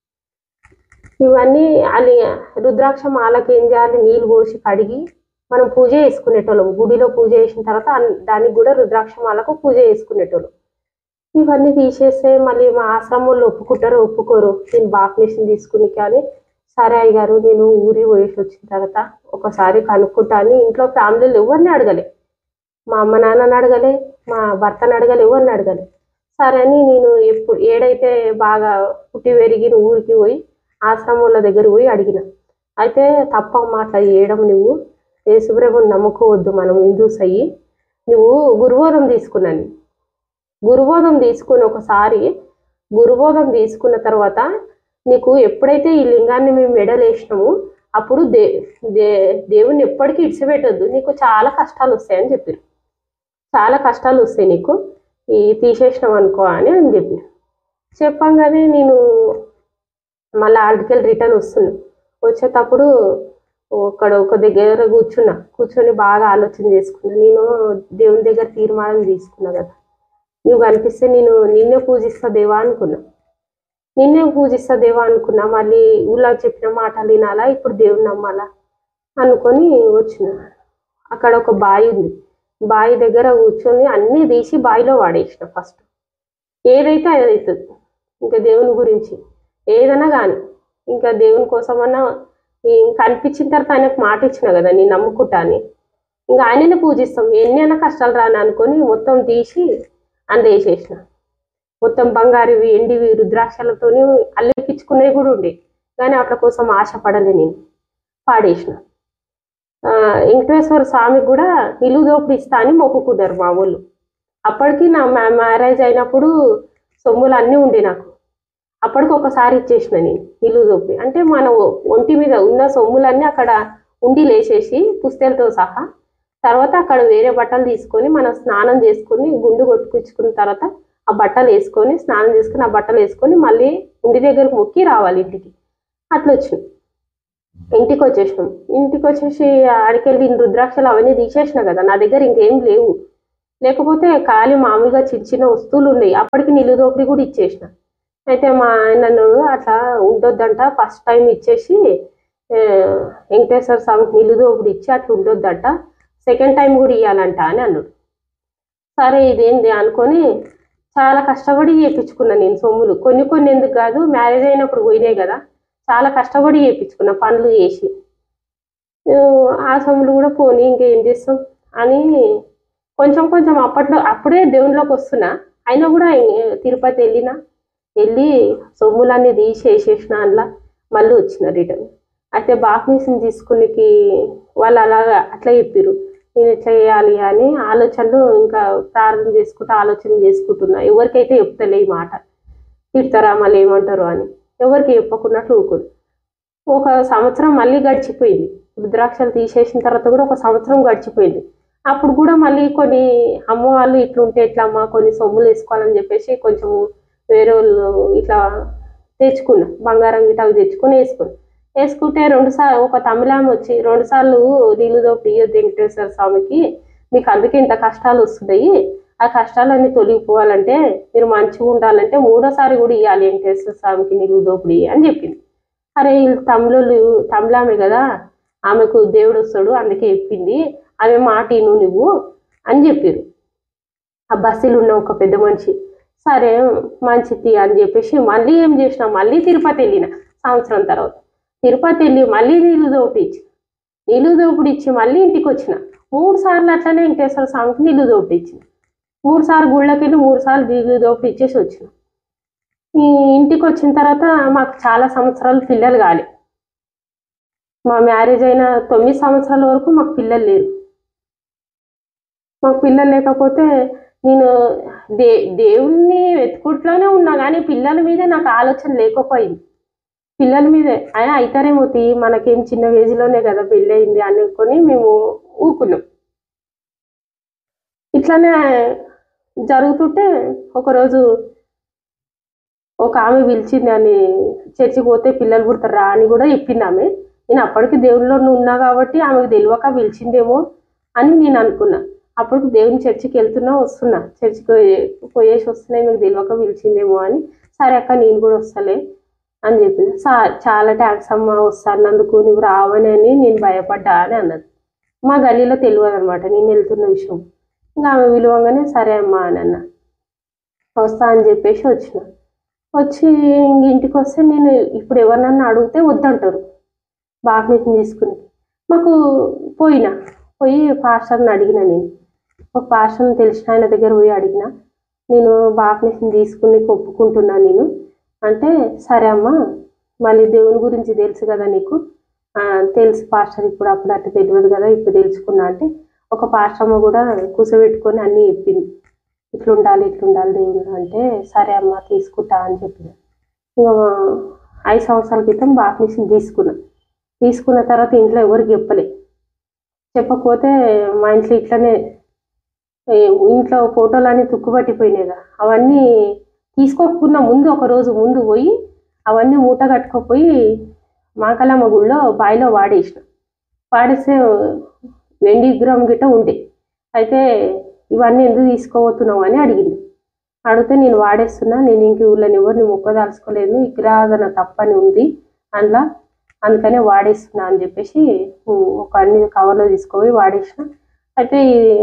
ఇవన్నీ అది రుద్రాక్ష మాలకి ఏం చేయాలి, నీళ్ళు పోసి కడిగి మనం పూజ చేసుకునేటోళ్ళం. గుడిలో పూజ చేసిన తర్వాత దానికి కూడా రుద్రాక్ష మాలకు పూజ చేసుకునేటోళ్ళం. ఇవన్నీ తీసేస్తే మళ్ళీ మా ఆశ్రమంలో ఒప్పుకుంటారో ఒప్పుకోరు నేను బాప్టిజం తీసుకుని. కానీ సరే అయ్యగారు నేను ఊరి పోయేసి వచ్చిన తర్వాత ఒకసారి కనుక్కుంటా అని ఇంట్లో ఫ్యామిలీలు ఎవరిని అడగలే, మా అమ్మ నాన్నని అడగలే, మా భర్తను అడగలే, ఎవరిని అడగలే. సరే అని నేను ఏడైతే బాగా పుట్టి పెరిగి ఊరికి పోయి ఆశ్రమంల దగ్గర పోయి అడిగిన. అయితే తప్పమ్మ అట్లా చేయడం, నువ్వు యేసుప్రభుని నమ్ముకోవద్దు, మనం హిందూస్ అయ్యి. నువ్వు గురుబోధం తీసుకున్నాను. గురుబోధం తీసుకుని ఒకసారి గురుబోధం తీసుకున్న తర్వాత నీకు ఎప్పుడైతే ఈ లింగాన్ని మేము మెడలేసినాము అప్పుడు దేవుణ్ణి ఎప్పటికీ ఇడిచిపెట్టొద్దు, నీకు చాలా కష్టాలు వస్తాయని చెప్పారు. చాలా కష్టాలు వస్తాయి నీకు ఈ తీసేసినాం అనుకో అని చెప్పారు. చెప్పంగానే నేను మళ్ళీ ఆర్టికల్ రిటర్న్ వచ్చేటప్పుడు ఒక దగ్గర కూర్చొని బాగా ఆలోచన చేసుకున్నా. నేను దేవుని దగ్గర తీర్మానం తీసుకున్నా కదా, నువ్వు కనిపిస్తే నేను నిన్నే పూజిస్తా దేవా అనుకున్నా. మళ్ళీ ఊళ్ళో చెప్పిన మాటలు వినాలా, ఇప్పుడు దేవుని నమ్మాలా అనుకొని వచ్చిన. అక్కడ ఒక బావి ఉంది, బావి దగ్గర కూర్చొని అన్నీ తీసి బావిలో వాడేసిన. ఫస్ట్ ఏదైతే అది అవుతుంది, ఇంకా దేవుని గురించి ఏదైనా కానీ ఇంకా దేవుని కోసమన్నా కనిపించిన తర్వాత ఆయనకు మాట ఇచ్చిన కదా నేను నమ్ముకుంటా అని, ఇంకా ఆయననే పూజిస్తాం ఎన్నైనా కష్టాలు రాని అనుకొని మొత్తం తీసి వేసేసిన. మొత్తం బంగారువి ఎండివి రుద్రాక్షలతో అల్లిపించుకునేవి కూడా ఉండే, కానీ వాటి కోసం ఆశపడలే, నేను పాడేసిన. వెంకటేశ్వర స్వామికి కూడా నిలువు దోపిడి ఇస్తా అని మొక్కుకున్నారు మా వాళ్ళు. అప్పటికి నా మ్యారేజ్ అయినప్పుడు సొమ్ములు అన్నీ ఉండే నాకు. అప్పటికి ఒకసారి ఇచ్చేసిన నేను నిలువు దోపిడి. అంటే మన ఒంటి మీద ఉన్న సొమ్ములన్నీ అక్కడ ఉండి లేచేసి పుస్తెలతో సహా తర్వాత అక్కడ వేరే బట్టలు తీసుకొని మనం స్నానం చేసుకొని గుండు కొట్టుకున్న తర్వాత ఆ బట్టలు వేసుకొని స్నానం చేసుకొని ఆ బట్టలు వేసుకొని మళ్ళీ ఇంటి దగ్గరకు మొక్కి రావాలి ఇంటికి. అట్లా వచ్చినాం. ఇంటికి వచ్చేసి ఆడికెళ్ళి రుద్రాక్షలు అవన్నీ తీసేసిన కదా, నా దగ్గర ఇంకేం లేవు. లేకపోతే ఖాళీ మామూలుగా చిన్న వస్తువులు ఉన్నాయి. అప్పటికి నిలువు దోపిడి కూడా ఇచ్చేసిన. అయితే మా ఆయన అట్లా ఉండొద్దంట, ఫస్ట్ టైం ఇచ్చేసి వెంకటేశ్వర స్వామికి నిలువు దోపిడి ఇచ్చి అట్లా ఉండొద్దంట, సెకండ్ టైం కూడా ఇవ్వాలంట అని అన్నాడు. సరే ఇదేంది అనుకొని చాలా కష్టపడి చేయించుకున్నా నేను సొమ్ములు. కొన్ని ఎందుకు కాదు, మ్యారేజ్ అయినప్పుడు పోయినాయి కదా, చాలా కష్టపడి చేయించుకున్నా పనులు చేసి. ఆ సొమ్ములు కూడా పోనీ ఇంకేం చేస్తాం అని కొంచెం కొంచెం అప్పుడే దేవునిలోకి వస్తున్నా. అయినా కూడా తిరుపతి వెళ్ళి సొమ్ములన్నీ తీసేసేసిన అందులో మళ్ళీ వచ్చిన రిటర్న్. అయితే బాప్టిజం తీసుకునికి వాళ్ళు అట్లా చెప్పారు. నేను ఎట్లా చేయాలి అని ఆలోచనలు ఇంకా ప్రార్థన ఆలోచన చేసుకుంటున్నా. ఎవరికైతే చెప్తలే ఈ మాట, తిడతారా మళ్ళీ ఏమంటారు అని ఎవరికి చెప్పకున్నట్లు ఊరుకోరు. ఒక సంవత్సరం మళ్ళీ గడిచిపోయింది. రుద్రాక్షలు తీసేసిన తర్వాత కూడా ఒక సంవత్సరం గడిచిపోయింది. అప్పుడు కూడా మళ్ళీ కొన్ని అమ్మ వాళ్ళు ఇట్లుంటే ఎట్లమ్మా కొన్ని సొమ్ములు వేసుకోవాలని చెప్పేసి కొంచెం వేరే వాళ్ళు ఇట్లా తెచ్చుకున్నా, బంగారం గిట్ట అవి తెచ్చుకొని వేసుకుంటే ఒక తమిళామె వచ్చి 2 సార్లు నీళ్ళు దోపిడి ఇయ్యొద్దు వెంకటేశ్వర స్వామికి, మీకు అందుకే ఇంత కష్టాలు వస్తున్నాయి, ఆ కష్టాలన్నీ తొలగిపోవాలంటే మీరు మంచిగా ఉండాలంటే 3వ సారి కూడా ఇవ్వాలి వెంకటేశ్వర స్వామికి నీళ్ళు దోపిడి అని చెప్పింది. అరే వీళ్ళు తమిళామె కదా, ఆమెకు దేవుడు వస్తాడు అందుకే చెప్పింది, ఆమె మాట నువ్వు అని చెప్పారు ఆ బస్సులో ఉన్న ఒక పెద్ద మనిషి. సరే మంచిది అని చెప్పేసి మళ్ళీ ఏం చేసినా, మళ్ళీ తిరుపతి వెళ్ళిన. సంవత్సరం తర్వాత తిరుపతి వెళ్ళి మళ్ళీ నీళ్ళు దోపిడి ఇచ్చి మళ్ళీ ఇంటికి వచ్చిన. 3 సార్లు అట్లనే వెంకటేశ్వర స్వామికి నీళ్ళు దోపిడి ఇచ్చిన. 3 సార్లు గుళ్ళకి వెళ్ళి 3 సార్లు నీళ్ళు దోపిడి ఇచ్చేసి వచ్చిన. ఈ ఇంటికి వచ్చిన తర్వాత మాకు చాలా సంవత్సరాలు పిల్లలు కాలే. మా మ్యారేజ్ అయిన 9 సంవత్సరాల వరకు మాకు పిల్లలు లేరు. మాకు పిల్లలు లేకపోతే నేను దేవుణ్ణి వెతుకుట్లోనే ఉన్నా కానీ పిల్లల మీదే నాకు ఆలోచన లేకపోయింది. పిల్లల మీదే అయినా అవుతారేమో మనకేం చిన్న ఏజ్లోనే కదా పెళ్ళి అయింది అనుకొని మేము ఊకున్నాం. ఇట్లానే జరుగుతుంటే ఒకరోజు ఒక ఆమె పిలిచింది అని, చర్చికి పోతే పిల్లలు పుడతారా అని కూడా చెప్పింది ఆమె. నేను అప్పటికి దేవుళ్ళలో ఉన్నా కాబట్టి ఆమెకు తెలియక పిలిచిందేమో అని నేను అనుకున్నా. అప్పటికి దేవుని చర్చికి వస్తున్నా, చర్చికి పోయేసి వస్తున్నాయి, మీకు తెలియక పిలిచిందేమో అని. సరే అక్క నేను కూడా వస్తలే అని చెప్పిన. చాలా థ్యాంక్స్ అమ్మ వస్తానందుకు, నువ్వు రావని నేను భయపడ్డా అని అన్నది. మా గల్లీలో తెలియదు అనమాట నేను వెళ్తున్న విషయం. ఇంకా ఆమె విలువంగానే సరే అమ్మా అని అన్న. వస్తా అని చెప్పేసి వచ్చి ఇంటికి వస్తే నేను ఇప్పుడు ఎవరినన్నా అడిగితే వద్దంటారు బాప్టిజం తీసుకుని. మాకు పోయి పాస్టర్ని అడిగిన. నేను ఒక పాస్టర్ని తెలిసిన ఆయన దగ్గర పోయి అడిగిన, నేను బాప్టిజం తీసుకుని ఒప్పుకుంటున్నా నేను అంటే, సరే అమ్మా మళ్ళీ దేవుని గురించి తెలుసు కదా నీకు, తెలుసు పాస్టర్, ఇప్పుడు అప్పుడు అట్లా తెలియదు కదా ఇప్పుడు తెలుసుకున్నా అంటే, ఒక పాస్టర్ అమ్మ కూడా కూర్చోబెట్టుకొని అన్నీ చెప్పింది, ఇట్లుండాలి దేవుడు అంటే, సరే అమ్మ తీసుకుంటా అని చెప్పిన. ఇంకా 5 సంవత్సరాల క్రితం బాప్టిజం తీసుకున్న తర్వాత ఇంట్లో ఎవరికి చెప్పకపోతే మా ఇంట్లో ఇట్లనే ఇంట్లో ఫోటోలు అన్నీ తుక్కుపట్టిపోయినాయిగా, అవన్నీ తీసుకోకున్న ముందు ఒక రోజు ముందు పోయి అవన్నీ మూట కట్టుకోపోయి మాకలమ్మ గుళ్ళో బావిలో వాడేస్తే వెండి విగ్రహం గిట్ట ఉండే. అయితే ఇవన్నీ ఎందుకు తీసుకోబోతున్నావు అని అడిగితే నేను వాడేస్తున్నా, నేను ఇంక ఊళ్ళని ఎవరిని మొక్కదాల్చుకోలేదు, విగ్రహాధన తప్పని ఉంది అందులో, అందుకనే వాడేస్తున్నా అని చెప్పేసి అన్ని కవర్లో తీసుకుపోయి వాడేసిన. అయితే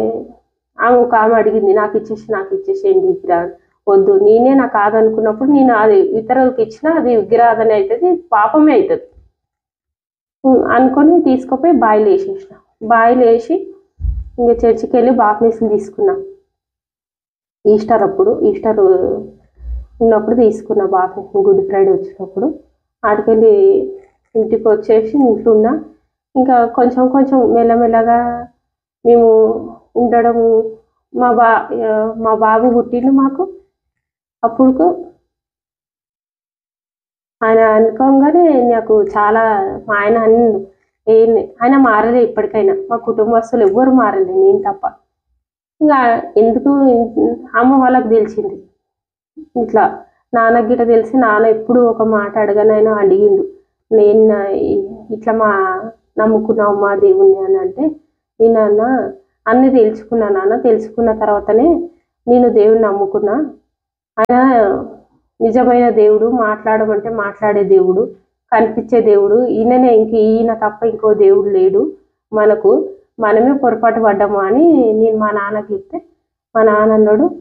ఒక ఆమె అడిగింది, నాకు ఇచ్చేసేయండి విగ్రహం, వద్దు నేనే నాకు కాదనుకున్నప్పుడు నేను అది ఇతరులకు ఇచ్చినా అది విగ్రహాధన అవుతుంది, పాపమే అవుతుంది అనుకొని తీసుకుపోయి బాయిలో వేసి ఇంకా చర్చికి వెళ్ళి బాప్టిజం తీసుకున్నా. ఈస్టర్ ఉన్నప్పుడు తీసుకున్నా బాప్టిజం, గుడ్ ఫ్రైడే వచ్చినప్పుడు. ఆడికెళ్ళి ఇంటికి వచ్చేసి ఇంట్లో ఉన్నా. ఇంకా కొంచెం మెల్లమెల్లగా మేము ఉండడము, మా బాబు పుట్టిండు మాకు. అప్పుడు ఆయన అనుకోగానే నాకు చాలా, మా ఆయన మారలే ఇప్పటికైనా, మా కుటుంబస్తులు ఎవ్వరు మారలే నేను తప్ప. ఇంకా ఎందుకు అమ్మ వాళ్ళకి తెలిసింది ఇట్లా, నాన్నకి గిట్ట తెలిసి నాన్న ఎప్పుడు ఒక మాట అడగనైనా అడిగిండు, నేను ఇట్లా నమ్ముకున్నావు మా దేవుణ్ణి అని అంటే, నేనన్నా అన్నీ తెలుసుకున్నా నాన్న, తెలుసుకున్న తర్వాతనే నేను దేవుణ్ణి నమ్ముకున్నా, ఆయన నిజమైన దేవుడు, మాట్లాడమంటే మాట్లాడే దేవుడు, కనిపించే దేవుడు, ఈయన తప్ప ఇంకో దేవుడు లేడు, మనమే పొరపాటు పడ్డాము అని నేను మా నాన్నకి చెప్తే మా నాన్న అన్నాడు,